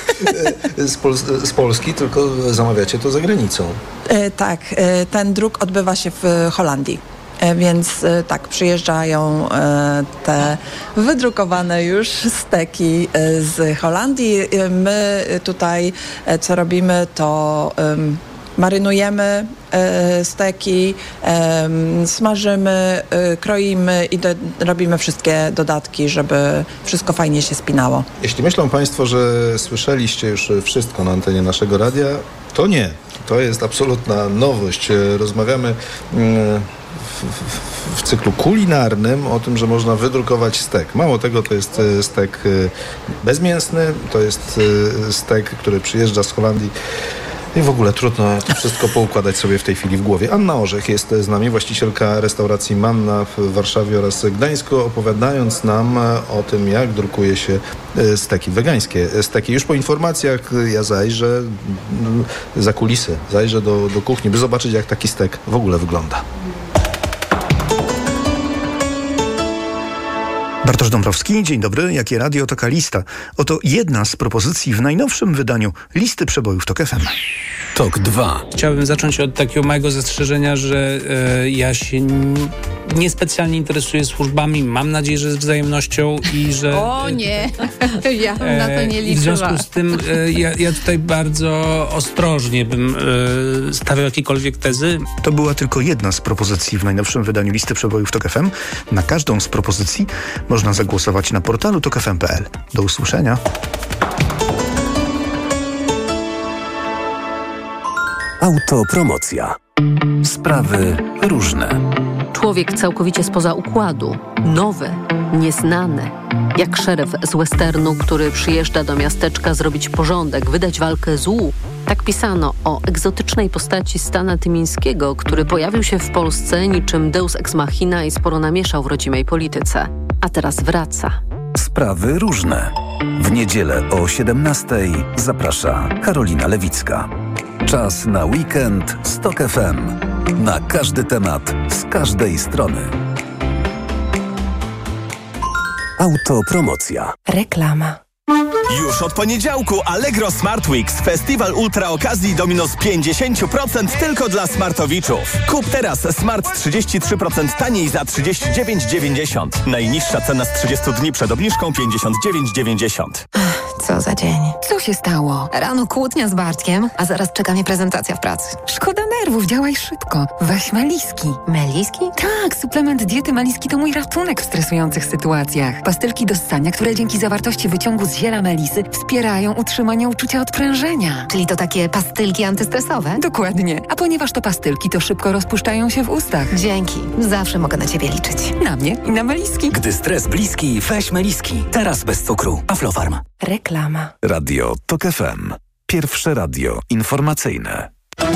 S1: z Polski, tylko zamawiacie to za granicą.
S24: Tak, ten druk odbywa się w Holandii. Więc tak, przyjeżdżają te wydrukowane już steki z Holandii. My tutaj co robimy, to marynujemy steki, smażymy, kroimy i robimy wszystkie dodatki, żeby wszystko fajnie się spinało.
S1: Jeśli myślą Państwo, że słyszeliście już wszystko na antenie naszego radia, to nie. To jest absolutna nowość. Rozmawiamy w cyklu kulinarnym o tym, że można wydrukować stek. Mało tego, to jest stek bezmięsny, to jest stek, który przyjeżdża z Holandii. I w ogóle trudno to wszystko poukładać sobie w tej chwili w głowie. Anna Orzech jest z nami, właścicielka restauracji Manna w Warszawie oraz Gdańsku, opowiadając nam o tym, jak drukuje się steki, wegańskie steki. Już po informacjach ja zajrzę za kulisy, zajrzę do kuchni, by zobaczyć, jak taki stek w ogóle wygląda.
S2: Bartosz Dąbrowski, dzień dobry. Jakie radio, taka lista. Oto jedna z propozycji w najnowszym wydaniu listy przebojów TOK FM.
S3: TOK 2. Chciałbym zacząć od takiego małego zastrzeżenia, że ja się niespecjalnie interesuję służbami. Mam nadzieję, że z wzajemnością i że...
S5: O nie, ja bym na to nie liczyła.
S3: I w związku z tym ja tutaj bardzo ostrożnie bym stawiał jakiekolwiek tezy.
S2: To była tylko jedna z propozycji w najnowszym wydaniu listy przebojów TOK FM. Na każdą z propozycji można zagłosować na portalu tokfm.pl. Do usłyszenia.
S7: Autopromocja. Sprawy różne.
S25: Człowiek całkowicie spoza układu. Nowy, nieznany. Jak szeryf z westernu, który przyjeżdża do miasteczka zrobić porządek, wydać walkę złu. Tak pisano o egzotycznej postaci Stana Tymińskiego, który pojawił się w Polsce niczym deus ex machina i sporo namieszał w rodzimej polityce. A teraz wraca.
S7: Sprawy różne. W niedzielę o 17:00 zaprasza Karolina Lewicka. Czas na weekend z TOK FM. Na każdy temat, z każdej strony. Autopromocja.
S25: Reklama.
S26: Już od poniedziałku Allegro Smart Weeks. Festiwal ultra okazji do minus 50% tylko dla smartowiczów. Kup teraz Smart 33% taniej za 39,90. Najniższa cena z 30 dni przed obniżką 59,90.
S27: Co za dzień. Co się stało? Rano kłótnia z Bartkiem, a zaraz czeka mnie prezentacja w pracy. Szkoda nerwów, działaj szybko. Weź Meliski. Meliski? Tak, suplement diety Meliski to mój ratunek w stresujących sytuacjach. Pastylki do ssania, które dzięki zawartości wyciągu z ziela melisy wspierają utrzymanie uczucia odprężenia. Czyli to takie pastylki antystresowe? Dokładnie. A ponieważ to pastylki, to szybko rozpuszczają się w ustach. Dzięki. Zawsze mogę na ciebie liczyć. Na mnie i na Meliski.
S7: Gdy stres bliski, weź Meliski. Teraz bez cukru. Aflofarm.
S25: Reklama.
S7: Radio TOK FM. Pierwsze radio informacyjne.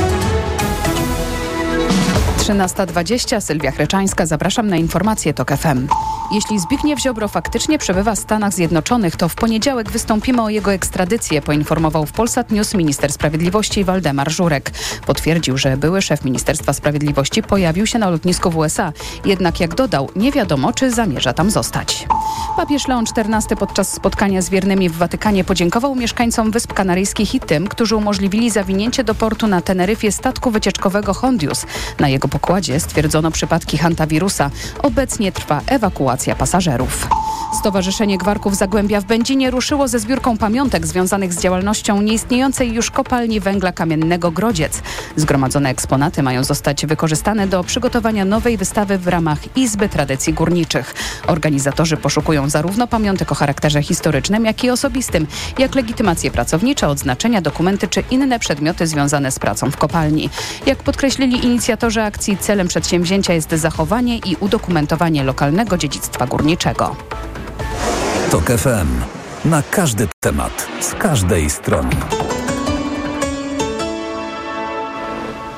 S13: 13:20, Sylwia Chreczańska, zapraszam na informacje TOK FM. Jeśli Zbigniew Ziobro faktycznie przebywa w Stanach Zjednoczonych, to w poniedziałek wystąpimy o jego ekstradycję, poinformował w Polsat News minister sprawiedliwości Waldemar Żurek. Potwierdził, że były szef Ministerstwa Sprawiedliwości pojawił się na lotnisku w USA, jednak jak dodał, nie wiadomo, czy zamierza tam zostać. Papież Leon XIV podczas spotkania z wiernymi w Watykanie podziękował mieszkańcom Wysp Kanaryjskich i tym, którzy umożliwili zawinięcie do portu na Teneryfie statku wycieczkowego Hondius. Na jego pokładzie stwierdzono przypadki hantawirusa. Obecnie trwa ewakuacja pasażerów. Stowarzyszenie Gwarków Zagłębia w Będzinie ruszyło ze zbiórką pamiątek związanych z działalnością nieistniejącej już kopalni węgla kamiennego Grodziec. Zgromadzone eksponaty mają zostać wykorzystane do przygotowania nowej wystawy w ramach Izby Tradycji Górniczych. Organizatorzy poszukują zarówno pamiątek o charakterze historycznym, jak i osobistym, jak legitymacje pracownicze, odznaczenia, dokumenty czy inne przedmioty związane z pracą w kopalni. Jak podkreślili inicjatorzy akcji, celem przedsięwzięcia jest zachowanie i udokumentowanie lokalnego dziedzictwa górniczego.
S7: TOK FM. Na każdy temat, z każdej strony.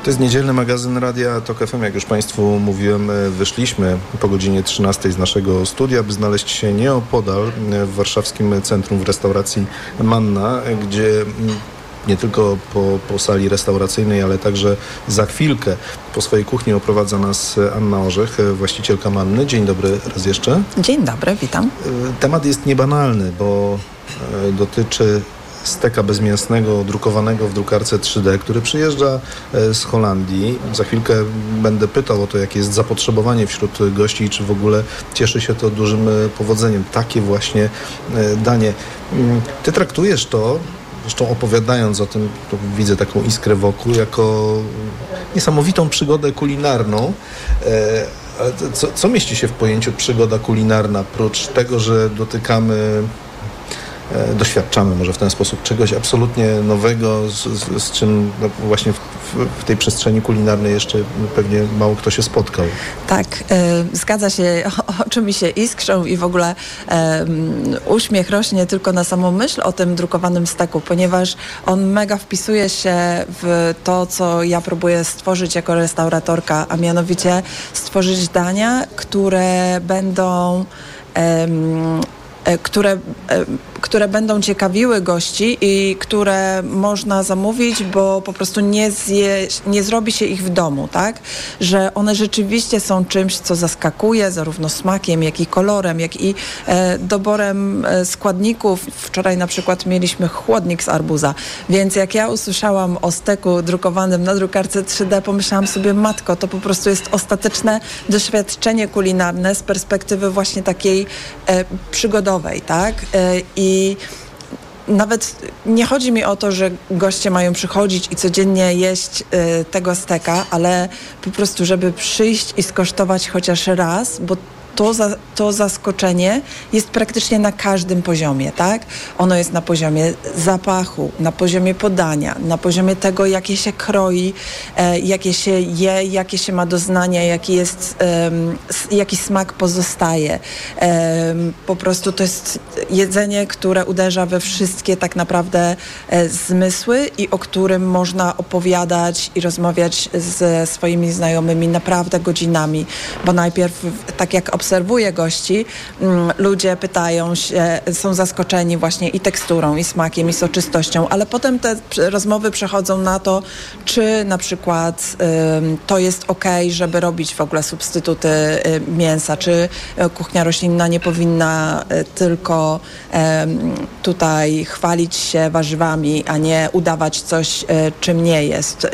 S1: To jest niedzielny magazyn Radia TOK FM. Jak już Państwu mówiłem, wyszliśmy po godzinie 13 z naszego studia, by znaleźć się nieopodal w warszawskim centrum w restauracji Manna, gdzie nie tylko po sali restauracyjnej, ale także za chwilkę po swojej kuchni oprowadza nas Anna Orzech, właścicielka Manny. Dzień dobry raz jeszcze.
S24: Dzień dobry, witam.
S1: Temat jest niebanalny, bo dotyczy steka bezmięsnego drukowanego w drukarce 3D, który przyjeżdża z Holandii. Za chwilkę będę pytał o to, jakie jest zapotrzebowanie wśród gości i czy w ogóle cieszy się to dużym powodzeniem. Takie właśnie danie. Ty traktujesz to, zresztą opowiadając o tym, to widzę taką iskrę wokół, jako niesamowitą przygodę kulinarną. Ale co mieści się w pojęciu przygoda kulinarna? Prócz tego, że doświadczamy może w ten sposób czegoś absolutnie nowego, z czym właśnie w tej przestrzeni kulinarnej jeszcze pewnie mało kto się spotkał.
S24: Tak, zgadza się, oczy mi się iskrzą i w ogóle uśmiech rośnie tylko na samą myśl o tym drukowanym steku, ponieważ on mega wpisuje się w to, co ja próbuję stworzyć jako restauratorka, a mianowicie stworzyć dania, które będą które będą ciekawiły gości i które można zamówić, bo po prostu nie zrobi się ich w domu, tak? Że one rzeczywiście są czymś, co zaskakuje zarówno smakiem, jak i kolorem, jak i doborem składników. Wczoraj na przykład mieliśmy chłodnik z arbuza, więc jak ja usłyszałam o steku drukowanym na drukarce 3D, pomyślałam sobie, matko, to po prostu jest ostateczne doświadczenie kulinarne z perspektywy właśnie takiej przygodowej, tak? I nawet nie chodzi mi o to, że goście mają przychodzić i codziennie jeść tego steka, ale po prostu, żeby przyjść i skosztować chociaż raz, bo to zaskoczenie jest praktycznie na każdym poziomie, tak? Ono jest na poziomie zapachu, na poziomie podania, na poziomie tego, jakie się kroi, jakie się je, jakie się ma doznania, jaki smak pozostaje. Po prostu to jest jedzenie, które uderza we wszystkie tak naprawdę zmysły i o którym można opowiadać i rozmawiać ze swoimi znajomymi naprawdę godzinami, bo najpierw, tak jak obserwuję gości, ludzie pytają się, są zaskoczeni właśnie i teksturą, i smakiem, i soczystością, ale potem te rozmowy przechodzą na to, czy na przykład to jest okej, żeby robić w ogóle substytuty mięsa, czy kuchnia roślinna nie powinna tylko tutaj chwalić się warzywami, a nie udawać coś, czym nie jest.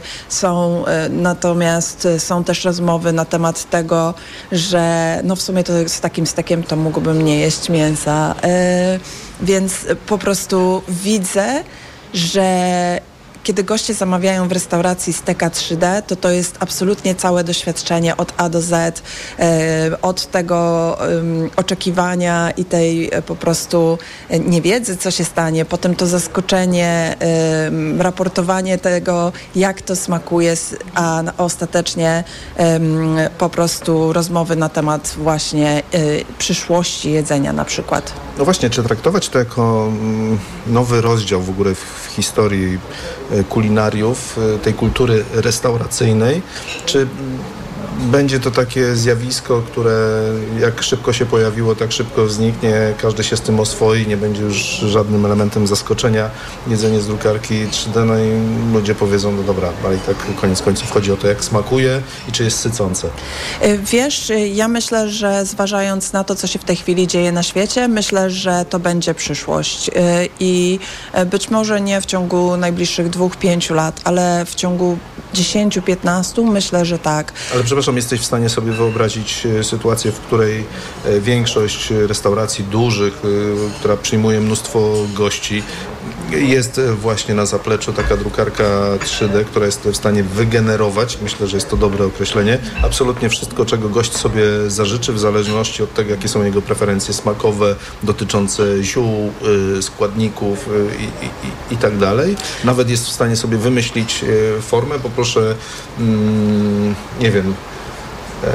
S24: Natomiast są też rozmowy na temat tego, że no w sumie to z takim stekiem to mógłbym nie jeść mięsa. Więc po prostu widzę, że kiedy goście zamawiają w restauracji steka 3D, to jest absolutnie całe doświadczenie od A do Z, od tego oczekiwania i tej po prostu niewiedzy, co się stanie, potem to zaskoczenie, raportowanie tego, jak to smakuje, a ostatecznie po prostu rozmowy na temat właśnie przyszłości jedzenia na przykład.
S1: No właśnie, czy traktować to jako nowy rozdział w ogóle w historii kulinariów, tej kultury restauracyjnej, czy będzie to takie zjawisko, które jak szybko się pojawiło, tak szybko zniknie, każdy się z tym oswoi, nie będzie już żadnym elementem zaskoczenia jedzenie z drukarki 3D, no i ludzie powiedzą, no dobra, ale i tak koniec końców chodzi o to, jak smakuje i czy jest sycące.
S24: Wiesz, ja myślę, że zważając na to, co się w tej chwili dzieje na świecie, myślę, że to będzie przyszłość i być może nie w ciągu najbliższych 2-5 lat, ale w ciągu 10-15 myślę, że tak.
S1: Ale przepraszam, jesteś w stanie sobie wyobrazić sytuację, w której większość restauracji dużych, która przyjmuje mnóstwo gości, jest właśnie na zapleczu taka drukarka 3D, która jest w stanie wygenerować, myślę, że jest to dobre określenie, absolutnie wszystko, czego gość sobie zażyczy, w zależności od tego, jakie są jego preferencje smakowe dotyczące ziół, składników i tak dalej. Nawet jest w stanie sobie wymyślić formę. Poproszę, nie wiem,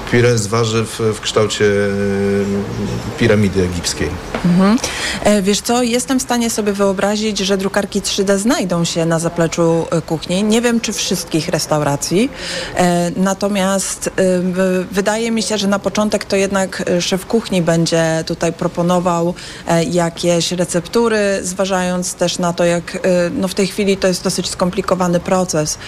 S1: puree z warzyw w kształcie piramidy egipskiej.
S24: Wiesz co, jestem w stanie sobie wyobrazić, że drukarki 3D znajdą się na zapleczu kuchni. Nie wiem, czy wszystkich restauracji. Natomiast wydaje mi się, że na początek to jednak szef kuchni będzie tutaj proponował jakieś receptury, zważając też na to, jak w tej chwili to jest dosyć skomplikowany proces.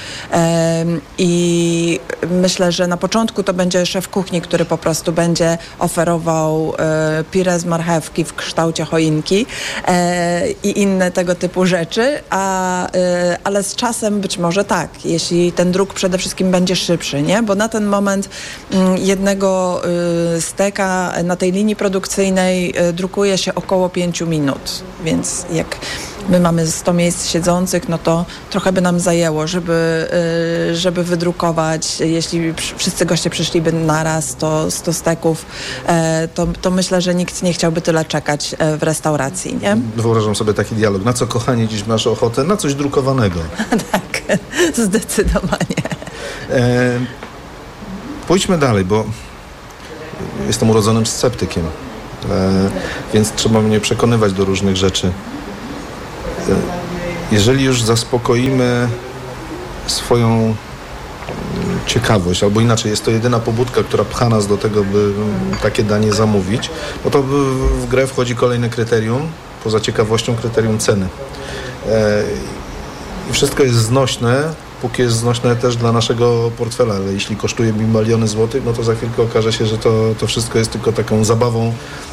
S24: I myślę, że na początku to będzie szef kuchni, który po prostu będzie oferował puree z marchewki w kształcie choinki i inne tego typu rzeczy, ale z czasem być może tak, jeśli ten druk przede wszystkim będzie szybszy, nie? Bo na ten moment jednego steka na tej linii produkcyjnej drukuje się około 5 minut, więc jak my mamy 100 miejsc siedzących, no to trochę by nam zajęło, żeby wydrukować, jeśli wszyscy goście przyszliby naraz, to 100 steków, to myślę, że nikt nie chciałby tyle czekać w restauracji, nie?
S1: Wyobrażam sobie taki dialog. Na co, kochani, dziś masz ochotę? Na coś drukowanego.
S24: Tak, zdecydowanie.
S1: Pójdźmy dalej, bo jestem urodzonym sceptykiem, więc trzeba mnie przekonywać do różnych rzeczy. Jeżeli już zaspokoimy swoją ciekawość, albo inaczej, jest to jedyna pobudka, która pcha nas do tego, by takie danie zamówić, bo to w grę wchodzi kolejne kryterium, poza ciekawością kryterium ceny. I wszystko jest znośne, póki jest znośne też dla naszego portfela, ale jeśli kosztuje miliony złotych, no to za chwilkę okaże się, że to wszystko jest tylko taką zabawą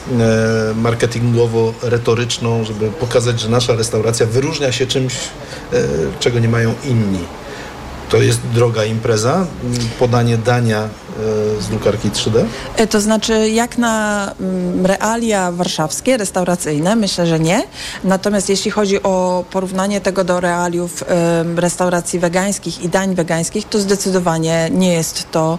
S1: marketingowo-retoryczną, żeby pokazać, że nasza restauracja wyróżnia się czymś, czego nie mają inni. To jest droga impreza, podanie dania z drukarki 3D?
S24: To znaczy, jak na realia warszawskie, restauracyjne, myślę, że nie. Natomiast jeśli chodzi o porównanie tego do realiów restauracji wegańskich i dań wegańskich, to zdecydowanie nie jest to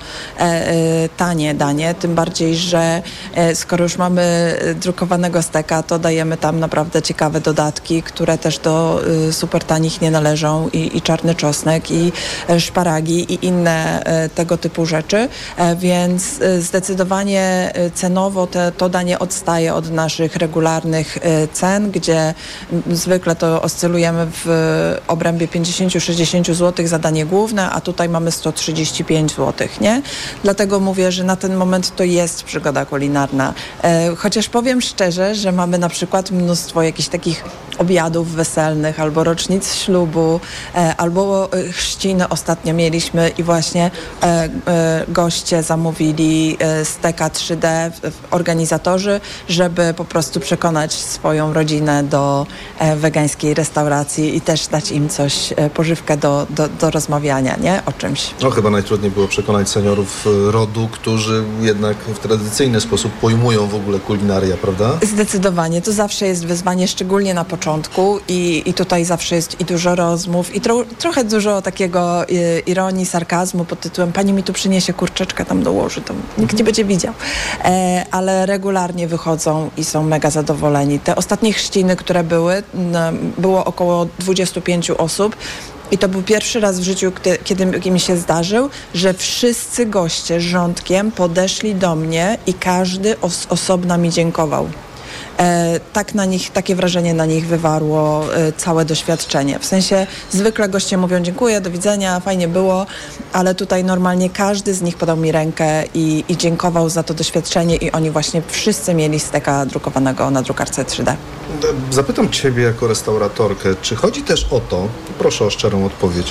S24: tanie danie. Tym bardziej, że skoro już mamy drukowanego steka, to dajemy tam naprawdę ciekawe dodatki, które też do super tanich nie należą. I czarny czosnek, i szparagi, i inne tego typu rzeczy. Więc zdecydowanie cenowo to danie odstaje od naszych regularnych cen, gdzie zwykle to oscylujemy w obrębie 50-60 zł za danie główne, a tutaj mamy 135 zł, nie? Dlatego mówię, że na ten moment to jest przygoda kulinarna. Chociaż powiem szczerze, że mamy na przykład mnóstwo jakichś takich obiadów weselnych, albo rocznic ślubu, albo chrzciny ostatnio mieliśmy i właśnie goście zamówili steka 3D, organizatorzy, żeby po prostu przekonać swoją rodzinę do wegańskiej restauracji i też dać im coś, pożywkę do rozmawiania, nie? O czymś.
S1: No chyba najtrudniej było przekonać seniorów rodu, którzy jednak w tradycyjny sposób pojmują w ogóle kulinarię, prawda?
S24: Zdecydowanie. To zawsze jest wyzwanie, szczególnie na początku i tutaj zawsze jest i dużo rozmów i trochę dużo takiego ironii, sarkazmu pod tytułem pani mi tu przyniesie kurczeczkę, tam dołoży, to nikt nie będzie widział. Ale regularnie wychodzą i są mega zadowoleni. Te ostatnie chrzciny, które było około 25 osób. I to był pierwszy raz w życiu, kiedy mi się zdarzył, że wszyscy goście rządkiem podeszli do mnie i każdy osobna mi dziękował. Takie wrażenie na nich wywarło całe doświadczenie. W sensie zwykle goście mówią dziękuję, do widzenia, fajnie było, ale tutaj normalnie każdy z nich podał mi rękę i dziękował za to doświadczenie i oni właśnie wszyscy mieli steka drukowanego na drukarce 3D.
S1: Zapytam Ciebie jako restauratorkę, czy chodzi też o to, proszę o szczerą odpowiedź,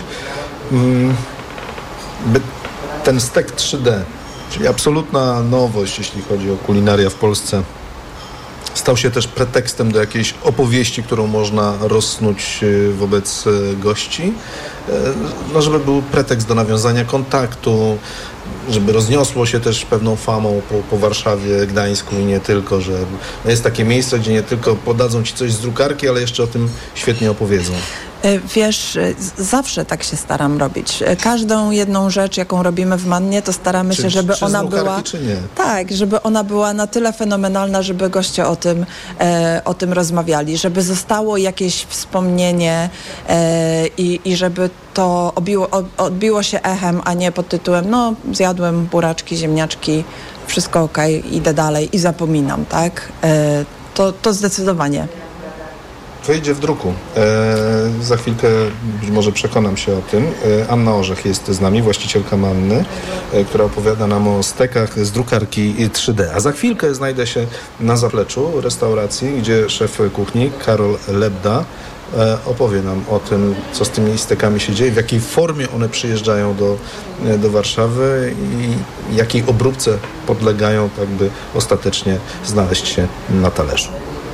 S1: by ten stek 3D, czyli absolutna nowość, jeśli chodzi o kulinarię w Polsce, stał się też pretekstem do jakiejś opowieści, którą można rozsnuć wobec gości, no żeby był pretekst do nawiązania kontaktu, żeby rozniosło się też pewną famą po Warszawie, Gdańsku i nie tylko, że jest takie miejsce, gdzie nie tylko podadzą Ci coś z drukarki, ale jeszcze o tym świetnie opowiedzą.
S24: Wiesz, zawsze tak się staram robić. Każdą jedną rzecz, jaką robimy w Mannie, to staramy się, żeby ona była...
S1: Czy nie?
S24: Tak, żeby ona była na tyle fenomenalna, żeby goście o tym rozmawiali, żeby zostało jakieś wspomnienie i żeby to odbiło się echem, a nie pod tytułem zjadłem buraczki, ziemniaczki, wszystko okej, idę dalej i zapominam, tak? To zdecydowanie.
S1: Wyjdzie w druku. Za chwilkę być może przekonam się o tym. Anna Orzech jest z nami, właścicielka Manny, która opowiada nam o stekach z drukarki 3D. A za chwilkę znajdę się na zapleczu restauracji, gdzie szef kuchni Karol Lebda opowie nam o tym, co z tymi stekami się dzieje, w jakiej formie one przyjeżdżają do Warszawy i jakiej obróbce podlegają, tak by ostatecznie znaleźć się na talerzu.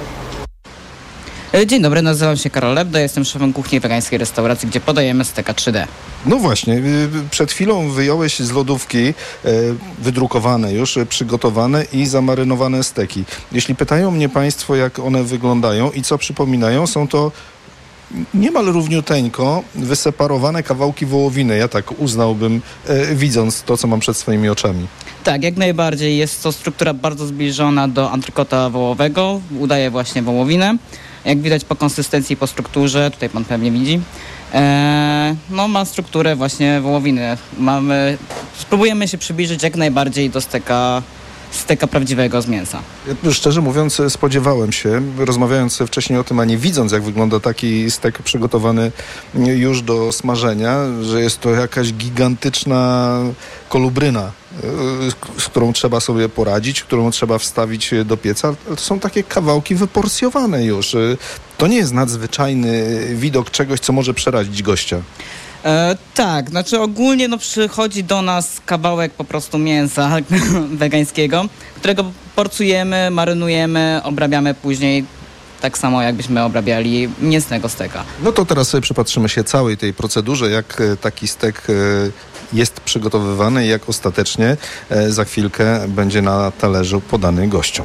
S6: Dzień dobry, nazywam się Karol Lebda, jestem szefem kuchni wegańskiej restauracji, gdzie podajemy steka 3D.
S1: No właśnie, przed chwilą wyjąłeś z lodówki wydrukowane już, przygotowane i zamarynowane steki. Jeśli pytają mnie Państwo, jak one wyglądają i co przypominają, są to niemal równiuteńko wyseparowane kawałki wołowiny. Ja tak uznałbym, widząc to, co mam przed swoimi oczami.
S6: Tak, jak najbardziej. Jest to struktura bardzo zbliżona do antrykota wołowego. Udaje właśnie wołowinę. Jak widać po konsystencji, po strukturze, tutaj pan pewnie widzi, ma strukturę właśnie wołowiny. Spróbujemy się przybliżyć jak najbardziej do steka prawdziwego z mięsa.
S1: Ja, szczerze mówiąc, spodziewałem się, rozmawiając wcześniej o tym, a nie widząc, jak wygląda taki stek przygotowany już do smażenia, że jest to jakaś gigantyczna kolubryna, z którą trzeba sobie poradzić, którą trzeba wstawić do pieca. To są takie kawałki wyporcjowane już. To nie jest nadzwyczajny widok czegoś, co może przerazić gościa.
S6: Tak, znaczy ogólnie przychodzi do nas kawałek po prostu mięsa wegańskiego, którego porcjujemy, marynujemy, obrabiamy później tak samo jakbyśmy obrabiali mięsnego steka.
S1: No to teraz sobie przypatrzymy się całej tej procedurze, jak taki stek jest przygotowywany i jak ostatecznie za chwilkę będzie na talerzu podany gościom.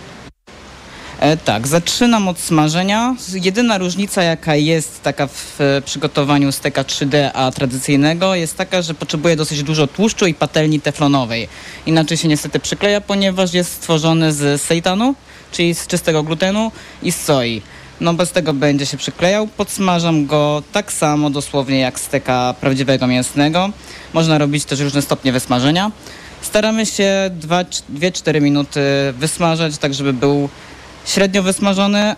S6: Tak, zaczynam od smażenia. Jedyna różnica, jaka jest taka w przygotowaniu steka 3D a tradycyjnego, jest taka, że potrzebuje dosyć dużo tłuszczu i patelni teflonowej. Inaczej się niestety przykleja, ponieważ jest stworzony z seitanu, czyli z czystego glutenu i z soi. Bez tego będzie się przyklejał. Podsmażam go tak samo dosłownie jak steka prawdziwego mięsnego. Można robić też różne stopnie wysmażenia. Staramy się 2-4 minuty wysmażać, tak żeby był średnio wysmażony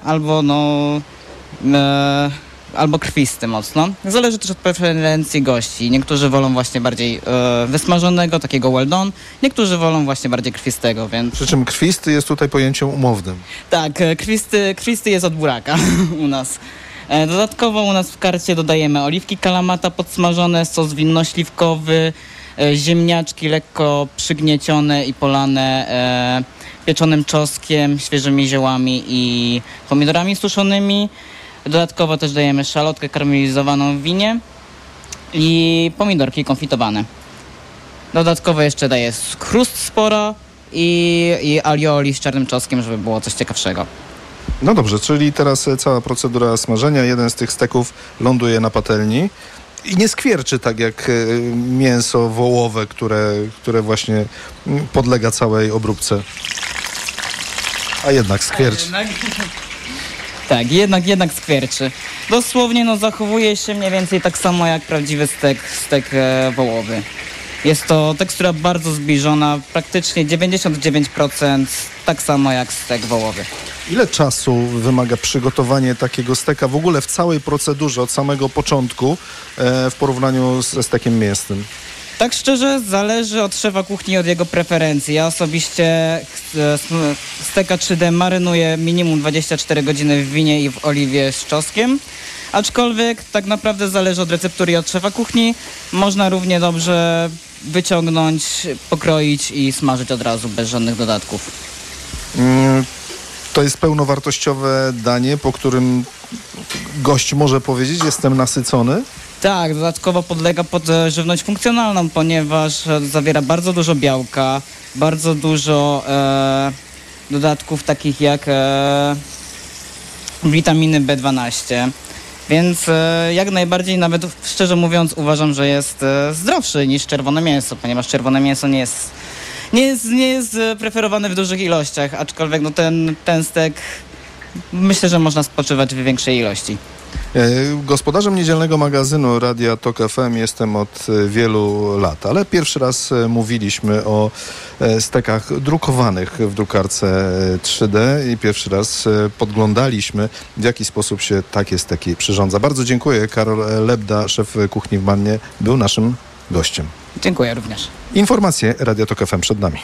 S6: albo krwisty mocno. Zależy też od preferencji gości. Niektórzy wolą właśnie bardziej wysmażonego, takiego well done. Niektórzy wolą właśnie bardziej krwistego, więc...
S1: Przy czym krwisty jest tutaj pojęciem umownym.
S6: Tak, krwisty jest od buraka u nas. Dodatkowo u nas w karcie dodajemy oliwki kalamata podsmażone, sos winno-śliwkowy, ziemniaczki lekko przygniecione i polane pieczonym czosnkiem, świeżymi ziołami i pomidorami suszonymi. Dodatkowo też dajemy szalotkę karmelizowaną w winie i pomidorki konfitowane. Dodatkowo jeszcze daję chrust sporo i alioli z czarnym czosnkiem, żeby było coś ciekawszego.
S1: No dobrze, czyli teraz cała procedura smażenia. Jeden z tych steków ląduje na patelni i nie skwierczy tak jak mięso wołowe, które właśnie podlega całej obróbce. A jednak skwierczy.
S6: Tak, jednak skwierczy. Dosłownie zachowuje się mniej więcej tak samo jak prawdziwy stek wołowy. Jest to tekstura bardzo zbliżona, praktycznie 99% tak samo jak stek wołowy.
S1: Ile czasu wymaga przygotowanie takiego steka w ogóle w całej procedurze od samego początku w porównaniu ze stekiem mięsnym?
S6: Tak szczerze, zależy od szefa kuchni i od jego preferencji. Ja osobiście steka 3D marynuję minimum 24 godziny w winie i w oliwie z czosnkiem. Aczkolwiek tak naprawdę zależy od receptury i od szefa kuchni. Można równie dobrze wyciągnąć, pokroić i smażyć od razu bez żadnych dodatków.
S1: To jest pełnowartościowe danie, po którym gość może powiedzieć: jestem nasycony?
S6: Tak, dodatkowo podlega pod żywność funkcjonalną, ponieważ zawiera bardzo dużo białka, bardzo dużo dodatków takich jak witaminy B12, Więc jak najbardziej, nawet szczerze mówiąc, uważam, że jest zdrowszy niż czerwone mięso, ponieważ czerwone mięso nie jest preferowane w dużych ilościach, aczkolwiek no ten stek myślę, że można spożywać w większej ilości.
S1: Gospodarzem niedzielnego magazynu Radia Tok FM jestem od wielu lat, ale pierwszy raz mówiliśmy o stekach drukowanych w drukarce 3D i pierwszy raz podglądaliśmy, w jaki sposób się takie steki przyrządza. Bardzo dziękuję. Karol Lebda, szef kuchni w Mannie, był naszym gościem.
S6: Dziękuję również.
S1: Informacje Radia Tok FM przed nami.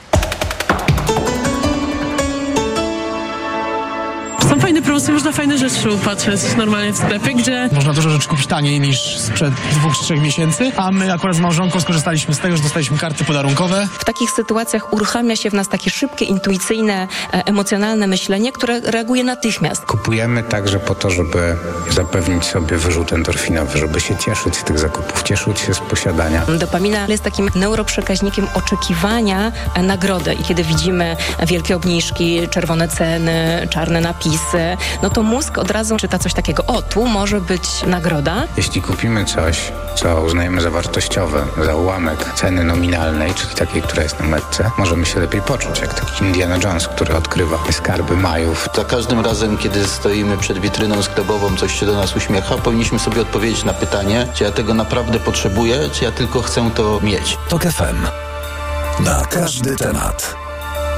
S8: Są fajne promocje, można fajne rzeczy upatrzeć normalnie w sklepie, gdzie...
S9: Można dużo rzeczy kupić taniej niż sprzed 2-3 miesięcy, a my akurat z małżonką skorzystaliśmy z tego, że dostaliśmy karty podarunkowe.
S10: W takich sytuacjach uruchamia się w nas takie szybkie, intuicyjne, emocjonalne myślenie, które reaguje natychmiast.
S11: Kupujemy także po to, żeby zapewnić sobie wyrzut endorfinowy, żeby się cieszyć z tych zakupów, cieszyć się z posiadania.
S10: Dopamina jest takim neuroprzekaźnikiem oczekiwania nagrody i kiedy widzimy wielkie obniżki, czerwone ceny, czarne napisy, no to mózg od razu czyta coś takiego, o, tu może być nagroda.
S11: Jeśli kupimy coś, co uznajemy za wartościowe, za ułamek ceny nominalnej, czyli takiej, która jest na metce, możemy się lepiej poczuć, jak taki Indiana Jones, który odkrywa skarby Majów.
S21: Za każdym razem, kiedy stoimy przed witryną sklepową, coś się do nas uśmiecha, powinniśmy sobie odpowiedzieć na pytanie, czy ja tego naprawdę potrzebuję, czy ja tylko chcę to mieć.
S4: Tok FM. Na każdy temat.